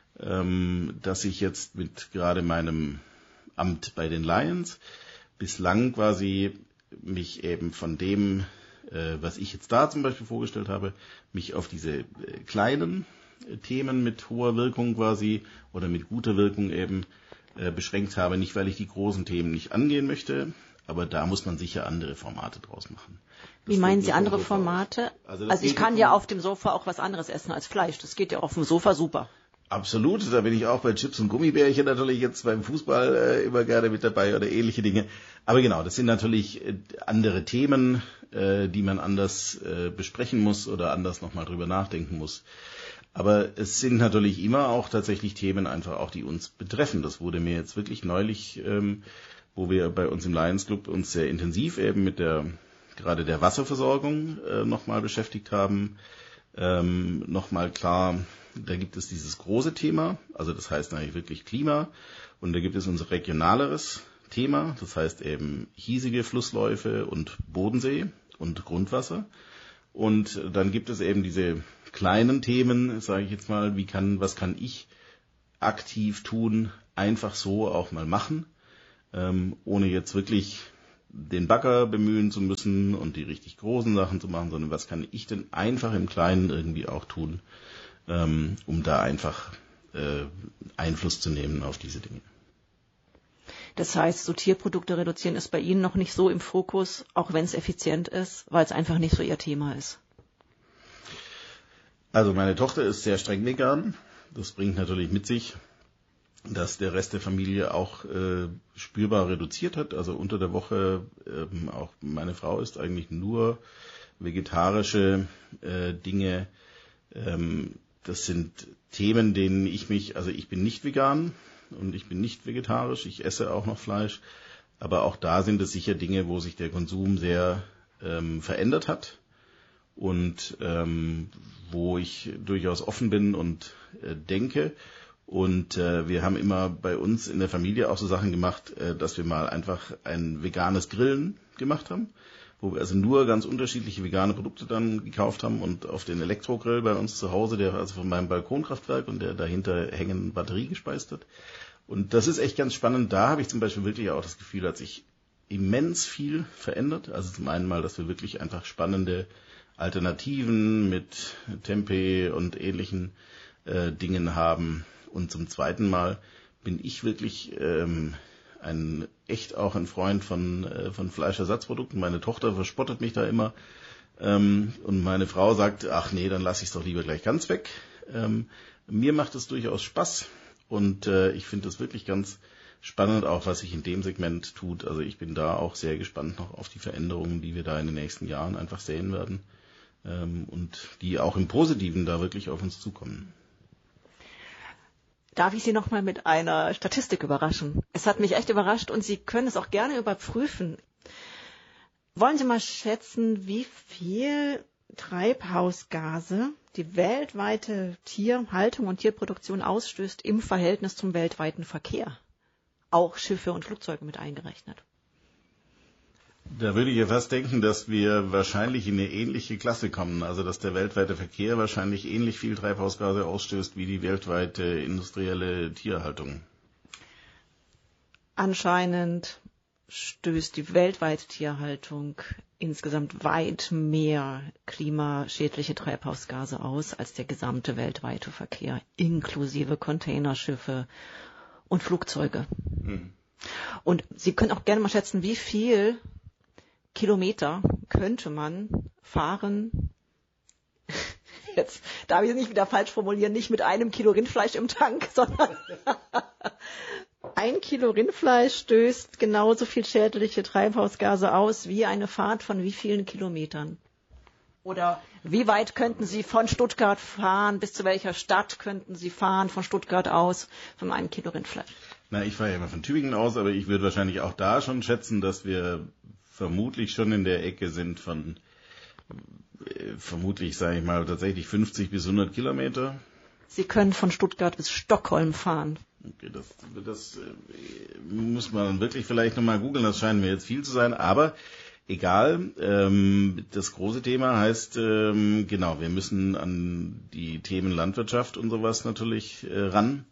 dass ich jetzt mit gerade meinem Amt bei den Lions bislang quasi mich eben von dem, was ich jetzt da zum Beispiel vorgestellt habe, mich auf diese kleinen Themen mit hoher Wirkung quasi oder mit guter Wirkung eben beschränkt habe. Nicht, weil ich die großen Themen nicht angehen möchte, aber da muss man sicher andere Formate draus machen. Wie meinen Sie andere Formate? Also ich kann ja auf dem Sofa auch was anderes essen als Fleisch. Das geht ja auf dem Sofa super. Absolut, da bin ich auch bei Chips und Gummibärchen natürlich jetzt beim Fußball immer gerne mit dabei oder ähnliche Dinge. Aber genau, das sind natürlich andere Themen, die man anders besprechen muss oder anders nochmal drüber nachdenken muss. Aber es sind natürlich immer auch tatsächlich Themen einfach auch, die uns betreffen. Das wurde mir jetzt wirklich neulich, wo wir bei uns im Lions Club uns sehr intensiv eben mit gerade der Wasserversorgung nochmal beschäftigt haben, nochmal klar Da gibt es dieses große Thema, also das heißt eigentlich wirklich Klima. Und da gibt es unser regionaleres Thema, das heißt eben hiesige Flussläufe und Bodensee und Grundwasser. Und dann gibt es eben diese kleinen Themen, sage ich jetzt mal, was kann ich aktiv tun, einfach so auch mal machen, ohne jetzt wirklich den Bagger bemühen zu müssen und die richtig großen Sachen zu machen, sondern was kann ich denn einfach im Kleinen irgendwie auch tun, um da einfach Einfluss zu nehmen auf diese Dinge. Das heißt, so Tierprodukte reduzieren ist bei Ihnen noch nicht so im Fokus, auch wenn es effizient ist, weil es einfach nicht so Ihr Thema ist. Also meine Tochter ist sehr streng vegan. Das bringt natürlich mit sich, dass der Rest der Familie auch spürbar reduziert hat. Also unter der Woche, auch meine Frau isst eigentlich nur vegetarische Dinge. Das sind Themen, denen ich bin nicht vegan und ich bin nicht vegetarisch. Ich esse auch noch Fleisch. Aber auch da sind es sicher Dinge, wo sich der Konsum sehr verändert hat. Und wo ich durchaus offen bin und denke. Und wir haben immer bei uns in der Familie auch so Sachen gemacht, dass wir mal einfach ein veganes Grillen gemacht haben, wo wir also nur ganz unterschiedliche vegane Produkte dann gekauft haben und auf den Elektrogrill bei uns zu Hause, der also von meinem Balkonkraftwerk und der dahinter hängenden Batterie gespeist hat. Und das ist echt ganz spannend. Da habe ich zum Beispiel wirklich auch das Gefühl, hat sich immens viel verändert. Also zum einen mal, dass wir wirklich einfach spannende Alternativen mit Tempeh und ähnlichen Dingen haben. Und zum zweiten Mal bin ich wirklich echt auch ein Freund von Fleischersatzprodukten. Meine Tochter verspottet mich da immer. Und meine Frau sagt, ach nee, dann lasse ich es doch lieber gleich ganz weg. Mir macht es durchaus Spaß. Und ich finde es wirklich ganz spannend, auch was sich in dem Segment tut. Also ich bin da auch sehr gespannt noch auf die Veränderungen, die wir da in den nächsten Jahren einfach sehen werden. Und die auch im Positiven da wirklich auf uns zukommen. Darf ich Sie noch mal mit einer Statistik überraschen? Es hat mich echt überrascht und Sie können es auch gerne überprüfen. Wollen Sie mal schätzen, wie viel Treibhausgase die weltweite Tierhaltung und Tierproduktion ausstößt im Verhältnis zum weltweiten Verkehr? Auch Schiffe und Flugzeuge mit eingerechnet. Da würde ich ja fast denken, dass wir wahrscheinlich in eine ähnliche Klasse kommen. Also dass der weltweite Verkehr wahrscheinlich ähnlich viel Treibhausgase ausstößt wie die weltweite industrielle Tierhaltung. Anscheinend stößt die weltweite Tierhaltung insgesamt weit mehr klimaschädliche Treibhausgase aus als der gesamte weltweite Verkehr, inklusive Containerschiffe und Flugzeuge. Und Sie können auch gerne mal schätzen, wie viel Kilometer könnte man fahren, jetzt darf ich es nicht wieder falsch formulieren, nicht mit 1 Kilo Rindfleisch im Tank, sondern 1 Kilo Rindfleisch stößt genauso viel schädliche Treibhausgase aus wie eine Fahrt von wie vielen Kilometern? Oder wie weit könnten Sie von Stuttgart fahren, bis zu welcher Stadt könnten Sie fahren von Stuttgart aus von 1 Kilo Rindfleisch? Na, ich fahre ja immer von Tübingen aus, aber ich würde wahrscheinlich auch da schon schätzen, dass wir vermutlich schon in der Ecke sind von vermutlich, sage ich mal, tatsächlich 50 bis 100 Kilometer. Sie können von Stuttgart bis Stockholm fahren. Okay, das muss man wirklich vielleicht nochmal googeln, das scheint mir jetzt viel zu sein, aber egal. Das große Thema heißt, genau, wir müssen an die Themen Landwirtschaft und sowas natürlich ran.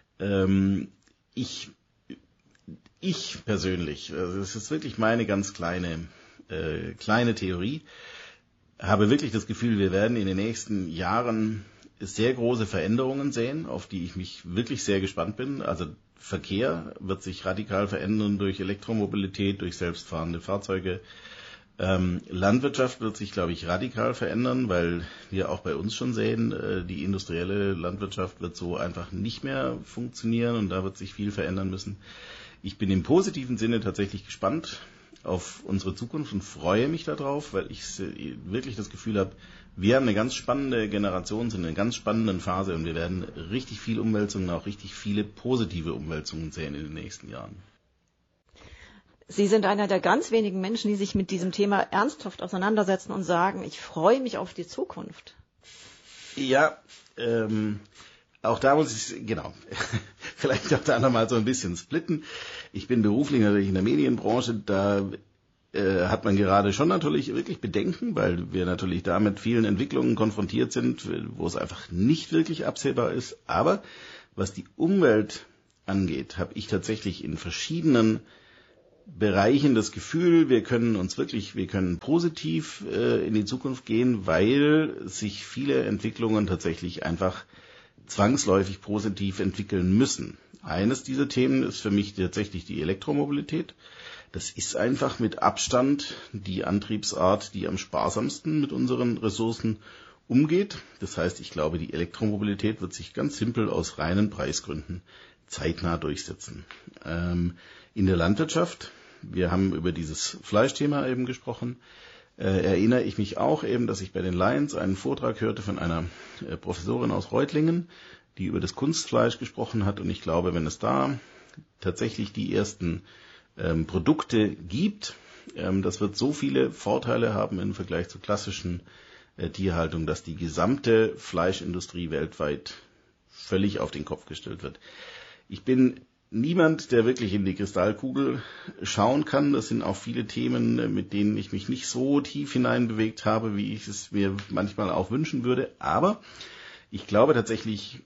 Ich persönlich, also das ist wirklich meine ganz kleine Theorie, habe wirklich das Gefühl, wir werden in den nächsten Jahren sehr große Veränderungen sehen, auf die ich mich wirklich sehr gespannt bin. Also Verkehr wird sich radikal verändern durch Elektromobilität, durch selbstfahrende Fahrzeuge. Landwirtschaft wird sich, glaube ich, radikal verändern, weil wir auch bei uns schon sehen, die industrielle Landwirtschaft wird so einfach nicht mehr funktionieren und da wird sich viel verändern müssen. Ich bin im positiven Sinne tatsächlich gespannt auf unsere Zukunft und freue mich darauf, weil ich wirklich das Gefühl habe, wir haben eine ganz spannende Generation, sind in einer ganz spannenden Phase und wir werden richtig viel Umwälzungen, auch richtig viele positive Umwälzungen sehen in den nächsten Jahren. Sie sind einer der ganz wenigen Menschen, die sich mit diesem Thema ernsthaft auseinandersetzen und sagen, ich freue mich auf die Zukunft. Ja, auch da muss ich, genau, vielleicht auch da nochmal so ein bisschen splitten. Ich bin beruflich natürlich in der Medienbranche, da hat man gerade schon natürlich wirklich Bedenken, weil wir natürlich da mit vielen Entwicklungen konfrontiert sind, wo es einfach nicht wirklich absehbar ist. Aber was die Umwelt angeht, habe ich tatsächlich in verschiedenen Bereichen das Gefühl, wir können positiv in die Zukunft gehen, weil sich viele Entwicklungen tatsächlich einfach zwangsläufig positiv entwickeln müssen. Eines dieser Themen ist für mich tatsächlich die Elektromobilität. Das ist einfach mit Abstand die Antriebsart, die am sparsamsten mit unseren Ressourcen umgeht. Das heißt, ich glaube, die Elektromobilität wird sich ganz simpel aus reinen Preisgründen zeitnah durchsetzen. In der Landwirtschaft, wir haben über dieses Fleischthema eben gesprochen, erinnere ich mich auch eben, dass ich bei den Lions einen Vortrag hörte von einer Professorin aus Reutlingen, die über das Kunstfleisch gesprochen hat. Und ich glaube, wenn es da tatsächlich die ersten Produkte gibt, das wird so viele Vorteile haben im Vergleich zur klassischen Tierhaltung, dass die gesamte Fleischindustrie weltweit völlig auf den Kopf gestellt wird. Ich bin niemand, der wirklich in die Kristallkugel schauen kann. Das sind auch viele Themen, mit denen ich mich nicht so tief hineinbewegt habe, wie ich es mir manchmal auch wünschen würde. Aber ich glaube tatsächlich,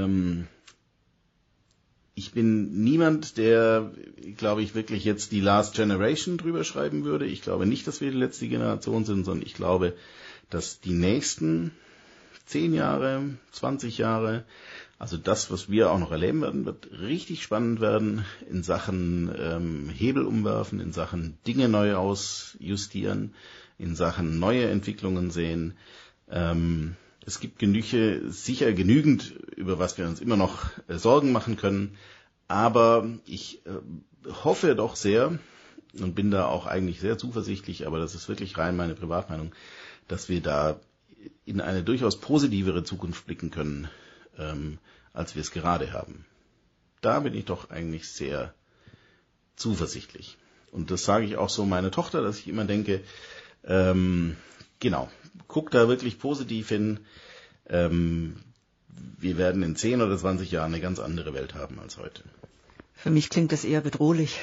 ich bin niemand, der, glaube ich, wirklich jetzt die Last Generation drüber schreiben würde. Ich glaube nicht, dass wir die letzte Generation sind, sondern ich glaube, dass die nächsten 10 Jahre, 20 Jahre, also das, was wir auch noch erleben werden, wird richtig spannend werden in Sachen Hebel umwerfen, in Sachen Dinge neu ausjustieren, in Sachen neue Entwicklungen sehen. Es gibt sicher genügend, über was wir uns immer noch Sorgen machen können. Aber ich hoffe doch sehr und bin da auch eigentlich sehr zuversichtlich, aber das ist wirklich rein meine Privatmeinung, dass wir da in eine durchaus positivere Zukunft blicken können, als wir es gerade haben. Da bin ich doch eigentlich sehr zuversichtlich. Und das sage ich auch so meiner Tochter, dass ich immer denke, genau, guck da wirklich positiv hin. Wir werden in 10 oder 20 Jahren eine ganz andere Welt haben als heute. Für mich klingt das eher bedrohlich.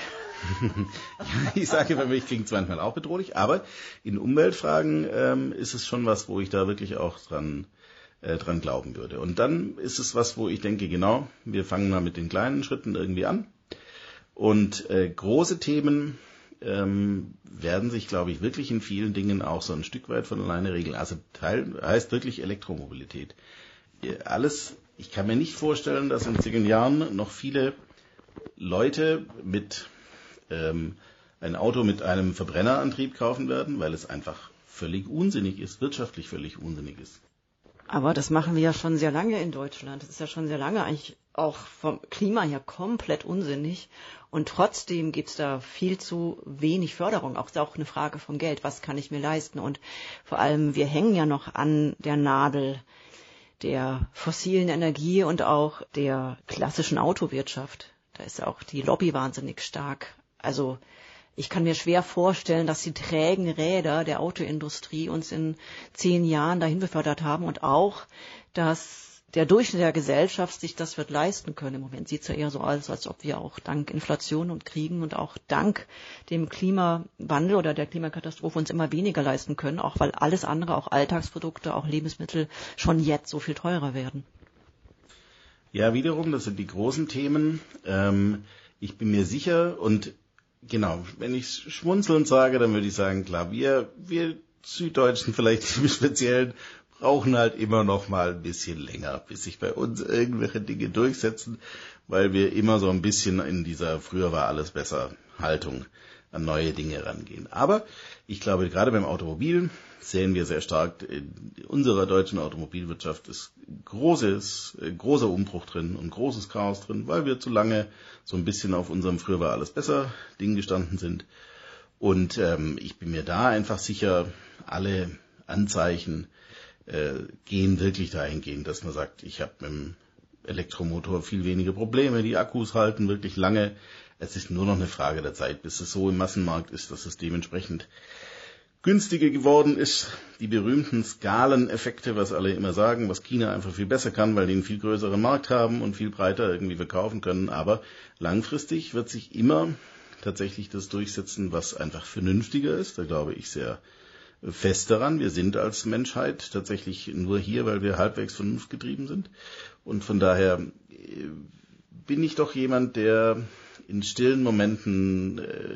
Ja, ich sage, für mich klingt es manchmal auch bedrohlich, aber in Umweltfragen ist es schon was, wo ich da wirklich auch dran glauben würde. Und dann ist es was, wo ich denke, genau, wir fangen mal mit den kleinen Schritten irgendwie an. Und große Themen werden sich, glaube ich, wirklich in vielen Dingen auch so ein Stück weit von alleine regeln. Also heißt wirklich Elektromobilität. Ich kann mir nicht vorstellen, dass in 10 Jahren noch viele Leute mit ein Auto mit einem Verbrennerantrieb kaufen werden, weil es einfach völlig unsinnig ist, wirtschaftlich völlig unsinnig ist. Aber das machen wir ja schon sehr lange in Deutschland. Das ist ja schon sehr lange eigentlich auch vom Klima her komplett unsinnig. Und trotzdem gibt es da viel zu wenig Förderung. Auch ist auch eine Frage vom Geld. Was kann ich mir leisten? Und vor allem, wir hängen ja noch an der Nadel der fossilen Energie und auch der klassischen Autowirtschaft. Da ist ja auch die Lobby wahnsinnig stark. Also ich kann mir schwer vorstellen, dass die trägen Räder der Autoindustrie uns in 10 Jahren dahin befördert haben und auch, dass der Durchschnitt der Gesellschaft sich das wird leisten können. Im Moment sieht es ja eher so aus, als ob wir auch dank Inflation und Kriegen und auch dank dem Klimawandel oder der Klimakatastrophe uns immer weniger leisten können, auch weil alles andere, auch Alltagsprodukte, auch Lebensmittel schon jetzt so viel teurer werden. Ja, wiederum, das sind die großen Themen. Ich bin mir sicher und genau, wenn ich schmunzelnd sage, dann würde ich sagen, klar, wir Süddeutschen vielleicht im Speziellen brauchen halt immer noch mal ein bisschen länger, bis sich bei uns irgendwelche Dinge durchsetzen, weil wir immer so ein bisschen in dieser früher war alles besser Haltung an neue Dinge rangehen. Aber ich glaube, gerade beim Automobil sehen wir sehr stark, in unserer deutschen Automobilwirtschaft ist großer Umbruch drin und großes Chaos drin, weil wir zu lange so ein bisschen auf unserem früher war alles besser Ding gestanden sind. Und ich bin mir da einfach sicher, alle Anzeichen gehen wirklich dahingehend, dass man sagt, ich habe mit dem Elektromotor viel weniger Probleme, die Akkus halten wirklich lange. Es ist nur noch eine Frage der Zeit, bis es so im Massenmarkt ist, dass es dementsprechend günstiger geworden ist. Die berühmten Skaleneffekte, was alle immer sagen, was China einfach viel besser kann, weil die einen viel größeren Markt haben und viel breiter irgendwie verkaufen können. Aber langfristig wird sich immer tatsächlich das durchsetzen, was einfach vernünftiger ist. Da glaube ich sehr fest daran. Wir sind als Menschheit tatsächlich nur hier, weil wir halbwegs vernunftgetrieben sind. Und von daher bin ich doch jemand, der in stillen Momenten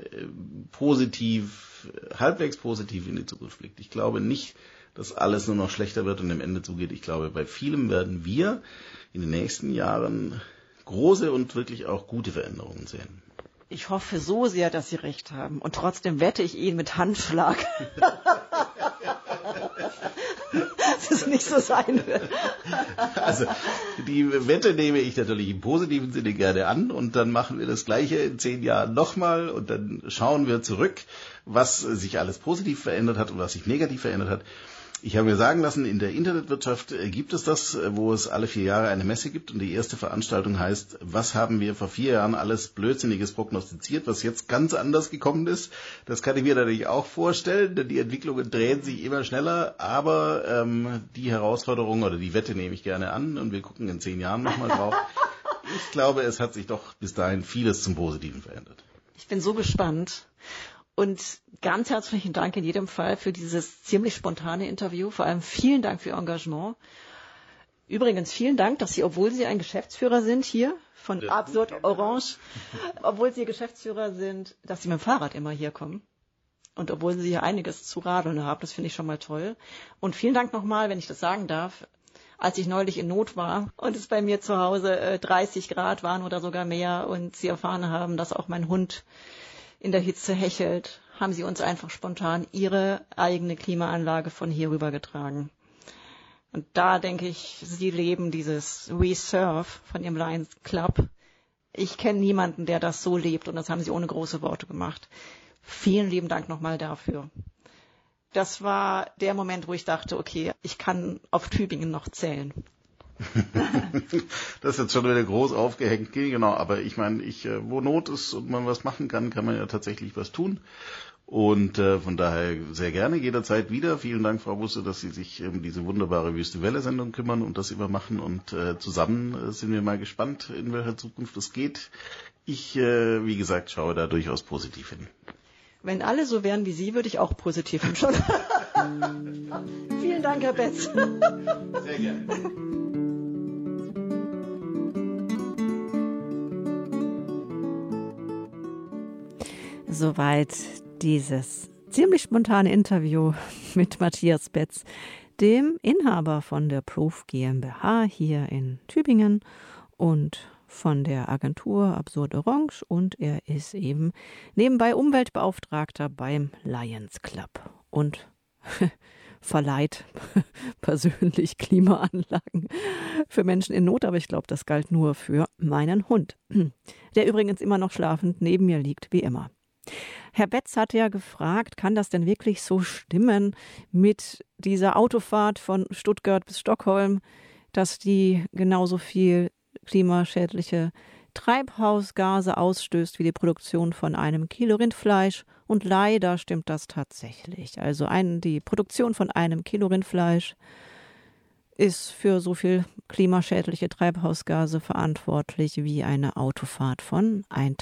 halbwegs positiv in die Zukunft blickt. Ich glaube nicht, dass alles nur noch schlechter wird und am Ende zugeht. Ich glaube, bei vielem werden wir in den nächsten Jahren große und wirklich auch gute Veränderungen sehen. Ich hoffe so sehr, dass Sie recht haben. Und trotzdem wette ich Ihnen mit Handschlag, dass es nicht so sein wird. Also die Wette nehme ich natürlich im positiven Sinne gerne an und dann machen wir das Gleiche in 10 Jahren nochmal und dann schauen wir zurück, was sich alles positiv verändert hat und was sich negativ verändert hat. Ich habe mir sagen lassen, in der Internetwirtschaft gibt es das, wo es alle 4 Jahre eine Messe gibt und die erste Veranstaltung heißt, was haben wir vor 4 Jahren alles Blödsinniges prognostiziert, was jetzt ganz anders gekommen ist. Das kann ich mir natürlich auch vorstellen, denn die Entwicklungen drehen sich immer schneller, aber die Herausforderung oder die Wette nehme ich gerne an und wir gucken in 10 Jahren nochmal drauf. Ich glaube, es hat sich doch bis dahin vieles zum Positiven verändert. Ich bin so gespannt. Und ganz herzlichen Dank in jedem Fall für dieses ziemlich spontane Interview. Vor allem vielen Dank für Ihr Engagement. Übrigens vielen Dank, dass Sie, obwohl Sie ein Geschäftsführer sind hier von Absurd Orange, obwohl Sie Geschäftsführer sind, dass Sie mit dem Fahrrad immer hier kommen. Und obwohl Sie hier einiges zu radeln haben, das finde ich schon mal toll. Und vielen Dank nochmal, wenn ich das sagen darf, als ich neulich in Not war und es bei mir zu Hause 30 Grad waren oder sogar mehr und Sie erfahren haben, dass auch mein Hund in der Hitze hechelt, haben Sie uns einfach spontan Ihre eigene Klimaanlage von hier rüber getragen. Und da denke ich, Sie leben dieses Reserve von Ihrem Lions Club. Ich kenne niemanden, der das so lebt und das haben Sie ohne große Worte gemacht. Vielen lieben Dank nochmal dafür. Das war der Moment, wo ich dachte, okay, ich kann auf Tübingen noch zählen. Das ist jetzt schon wieder groß aufgehängt, genau, aber ich meine, wo Not ist und man was machen kann, kann man ja tatsächlich was tun und von daher sehr gerne, jederzeit wieder. Vielen Dank, Frau Busse, dass Sie sich um diese wunderbare Wüste-Welle-Sendung kümmern und das immer machen und zusammen sind wir mal gespannt, in welcher Zukunft es geht. Ich, wie gesagt, schaue da durchaus positiv hin. Wenn alle so wären wie Sie, würde ich auch positiv hinschauen. Vielen Dank, Herr Betz. Sehr gerne. Soweit dieses ziemlich spontane Interview mit Matthias Betz, dem Inhaber von der Proof GmbH hier in Tübingen und von der Agentur Absurd Orange und er ist eben nebenbei Umweltbeauftragter beim Lions Club und verleiht persönlich Klimaanlagen für Menschen in Not, aber ich glaube, das galt nur für meinen Hund, der übrigens immer noch schlafend neben mir liegt, wie immer. Herr Betz hat ja gefragt, kann das denn wirklich so stimmen mit dieser Autofahrt von Stuttgart bis Stockholm, dass die genauso viel klimaschädliche Treibhausgase ausstößt wie die Produktion von einem Kilo Rindfleisch. Und leider stimmt das tatsächlich. Also die Produktion von einem Kilo Rindfleisch ist für so viel klimaschädliche Treibhausgase verantwortlich wie eine Autofahrt von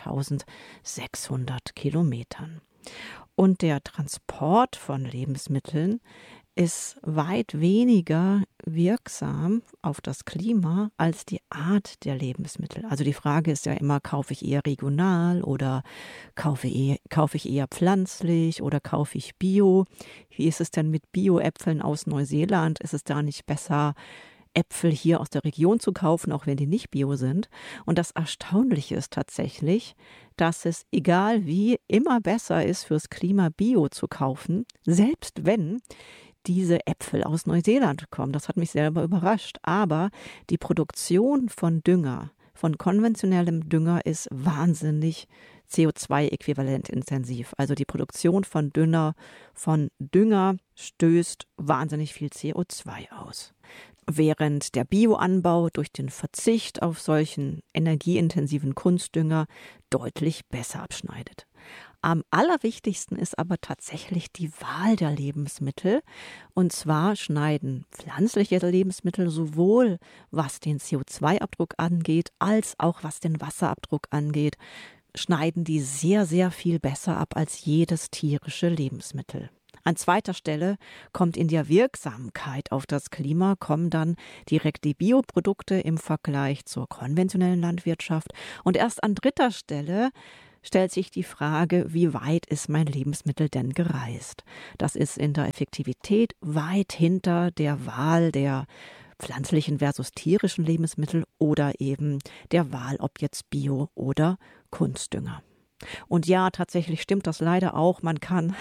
1600 Kilometern. Und der Transport von Lebensmitteln ist weit weniger wirksam auf das Klima als die Art der Lebensmittel. Also die Frage ist ja immer, kaufe ich eher regional oder kaufe ich eher pflanzlich oder kaufe ich Bio? Wie ist es denn mit Bio-Äpfeln aus Neuseeland? Ist es da nicht besser, Äpfel hier aus der Region zu kaufen, auch wenn die nicht Bio sind? Und das Erstaunliche ist tatsächlich, dass es, egal wie, immer besser ist, fürs Klima Bio zu kaufen, selbst wenn diese Äpfel aus Neuseeland kommen. Das hat mich selber überrascht. Aber die Produktion von Dünger, von konventionellem Dünger ist wahnsinnig CO2-äquivalent intensiv. Also die Produktion von Dünger stößt wahnsinnig viel CO2 aus. Während der Bioanbau durch den Verzicht auf solchen energieintensiven Kunstdünger deutlich besser abschneidet. Am allerwichtigsten ist aber tatsächlich die Wahl der Lebensmittel. Und zwar schneiden pflanzliche Lebensmittel sowohl was den CO2-Abdruck angeht, als auch was den Wasserabdruck angeht, schneiden die sehr, sehr viel besser ab als jedes tierische Lebensmittel. An zweiter Stelle kommt in der Wirksamkeit auf das Klima, kommen dann direkt die Bioprodukte im Vergleich zur konventionellen Landwirtschaft. Und erst an dritter Stelle stellt sich die Frage, wie weit ist mein Lebensmittel denn gereist? Das ist in der Effektivität weit hinter der Wahl der pflanzlichen versus tierischen Lebensmittel oder eben der Wahl, ob jetzt Bio oder Kunstdünger. Und ja, tatsächlich stimmt das leider auch. Man kann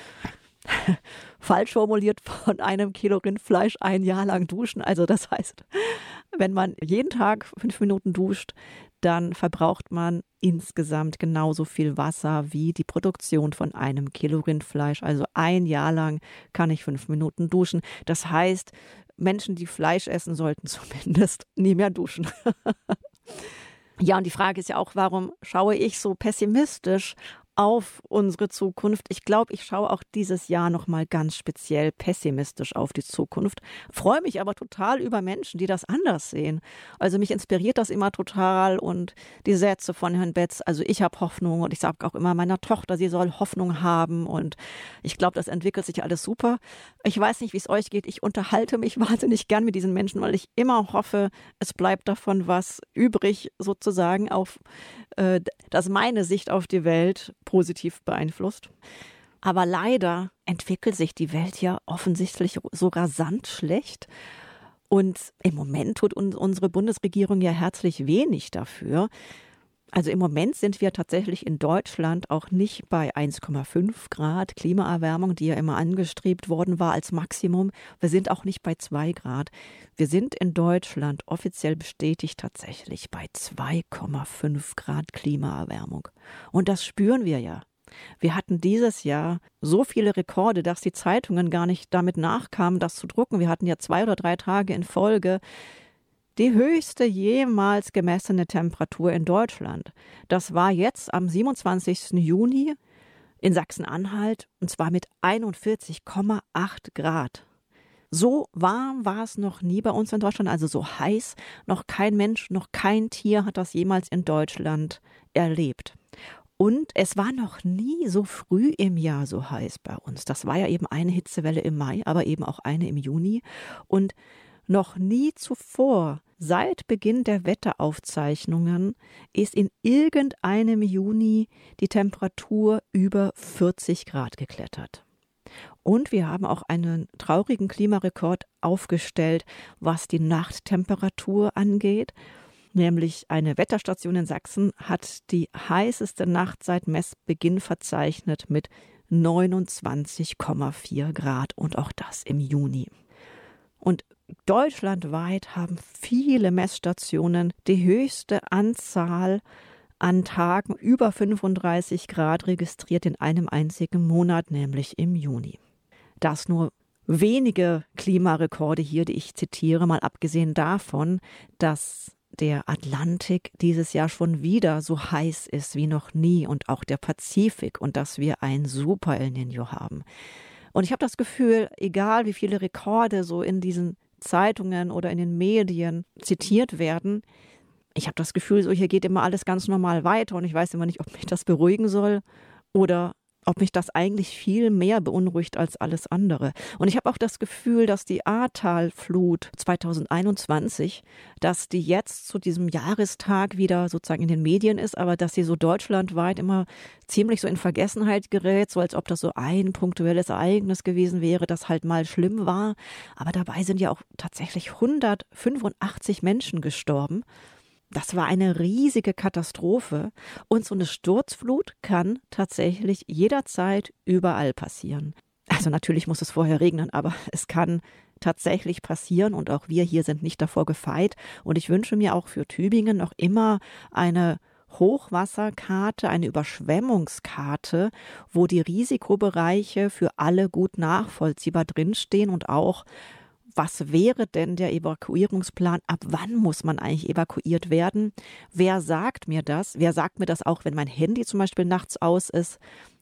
falsch formuliert von einem Kilo Rindfleisch ein Jahr lang duschen. Also das heißt, wenn man jeden Tag 5 Minuten duscht, dann verbraucht man insgesamt genauso viel Wasser wie die Produktion von einem Kilo Rindfleisch. Also ein Jahr lang kann ich 5 Minuten duschen. Das heißt, Menschen, die Fleisch essen, sollten zumindest nie mehr duschen. Ja, und die Frage ist ja auch, warum schaue ich so pessimistisch auf unsere Zukunft? Ich glaube, ich schaue auch dieses Jahr nochmal ganz speziell pessimistisch auf die Zukunft, freue mich aber total über Menschen, die das anders sehen. Also mich inspiriert das immer total und die Sätze von Herrn Betz, also ich habe Hoffnung und ich sage auch immer meiner Tochter, sie soll Hoffnung haben und ich glaube, das entwickelt sich alles super. Ich weiß nicht, wie es euch geht, ich unterhalte mich wahnsinnig gern mit diesen Menschen, weil ich immer hoffe, es bleibt davon was übrig, sozusagen, auf dass meine Sicht auf die Welt positiv beeinflusst. Aber leider entwickelt sich die Welt ja offensichtlich so rasant schlecht. Und im Moment tut unsere Bundesregierung ja herzlich wenig dafür. Also im Moment sind wir tatsächlich in Deutschland auch nicht bei 1,5 Grad Klimaerwärmung, die ja immer angestrebt worden war als Maximum. Wir sind auch nicht bei 2 Grad. Wir sind in Deutschland offiziell bestätigt tatsächlich bei 2,5 Grad Klimaerwärmung. Und das spüren wir ja. Wir hatten dieses Jahr so viele Rekorde, dass die Zeitungen gar nicht damit nachkamen, das zu drucken. Wir hatten ja 2 oder 3 Tage in Folge die höchste jemals gemessene Temperatur in Deutschland. Das war jetzt am 27. Juni in Sachsen-Anhalt und zwar mit 41,8 Grad. So warm war es noch nie bei uns in Deutschland, also so heiß. Noch kein Mensch, noch kein Tier hat das jemals in Deutschland erlebt. Und es war noch nie so früh im Jahr so heiß bei uns. Das war ja eben eine Hitzewelle im Mai, aber eben auch eine im Juni. Und noch nie zuvor, seit Beginn der Wetteraufzeichnungen, ist in irgendeinem Juni die Temperatur über 40 Grad geklettert. Und wir haben auch einen traurigen Klimarekord aufgestellt, was die Nachttemperatur angeht. Nämlich eine Wetterstation in Sachsen hat die heißeste Nacht seit Messbeginn verzeichnet mit 29,4 Grad und auch das im Juni. Und deutschlandweit haben viele Messstationen die höchste Anzahl an Tagen über 35 Grad registriert in einem einzigen Monat, nämlich im Juni. Das nur wenige Klimarekorde hier, die ich zitiere, mal abgesehen davon, dass der Atlantik dieses Jahr schon wieder so heiß ist wie noch nie und auch der Pazifik und dass wir ein Super El Niño haben. Und ich habe das Gefühl, egal wie viele Rekorde so in diesen Zeitungen oder in den Medien zitiert werden, ich habe das Gefühl, so hier geht immer alles ganz normal weiter und ich weiß immer nicht, ob mich das beruhigen soll oder ob mich das eigentlich viel mehr beunruhigt als alles andere. Und ich habe auch das Gefühl, dass die Ahrtal-Flut 2021, dass die jetzt zu diesem Jahrestag wieder sozusagen in den Medien ist, aber dass sie so deutschlandweit immer ziemlich so in Vergessenheit gerät, so als ob das so ein punktuelles Ereignis gewesen wäre, das halt mal schlimm war. Aber dabei sind ja auch tatsächlich 185 Menschen gestorben. Das war eine riesige Katastrophe und so eine Sturzflut kann tatsächlich jederzeit überall passieren. Also natürlich muss es vorher regnen, aber es kann tatsächlich passieren und auch wir hier sind nicht davor gefeit. Und ich wünsche mir auch für Tübingen noch immer eine Hochwasserkarte, eine Überschwemmungskarte, wo die Risikobereiche für alle gut nachvollziehbar drinstehen und auch was wäre denn der Evakuierungsplan? Ab wann muss man eigentlich evakuiert werden? Wer sagt mir das? Wer sagt mir das auch, wenn mein Handy zum Beispiel nachts aus ist?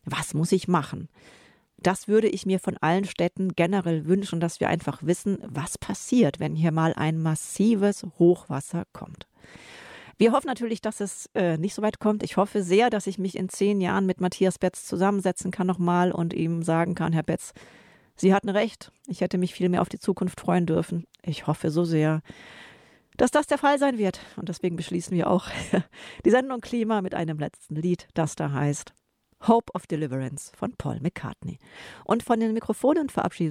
Was muss ich machen? Das würde ich mir von allen Städten generell wünschen, dass wir einfach wissen, was passiert, wenn hier mal ein massives Hochwasser kommt. Wir hoffen natürlich, dass es nicht so weit kommt. Ich hoffe sehr, dass ich mich in 10 Jahren mit Matthias Betz zusammensetzen kann nochmal und ihm sagen kann, Herr Betz, Sie hatten recht. Ich hätte mich viel mehr auf die Zukunft freuen dürfen. Ich hoffe so sehr, dass das der Fall sein wird. Und deswegen beschließen wir auch die Sendung Klima mit einem letzten Lied, das da heißt Hope of Deliverance von Paul McCartney. Und von den Mikrofonen verabschieden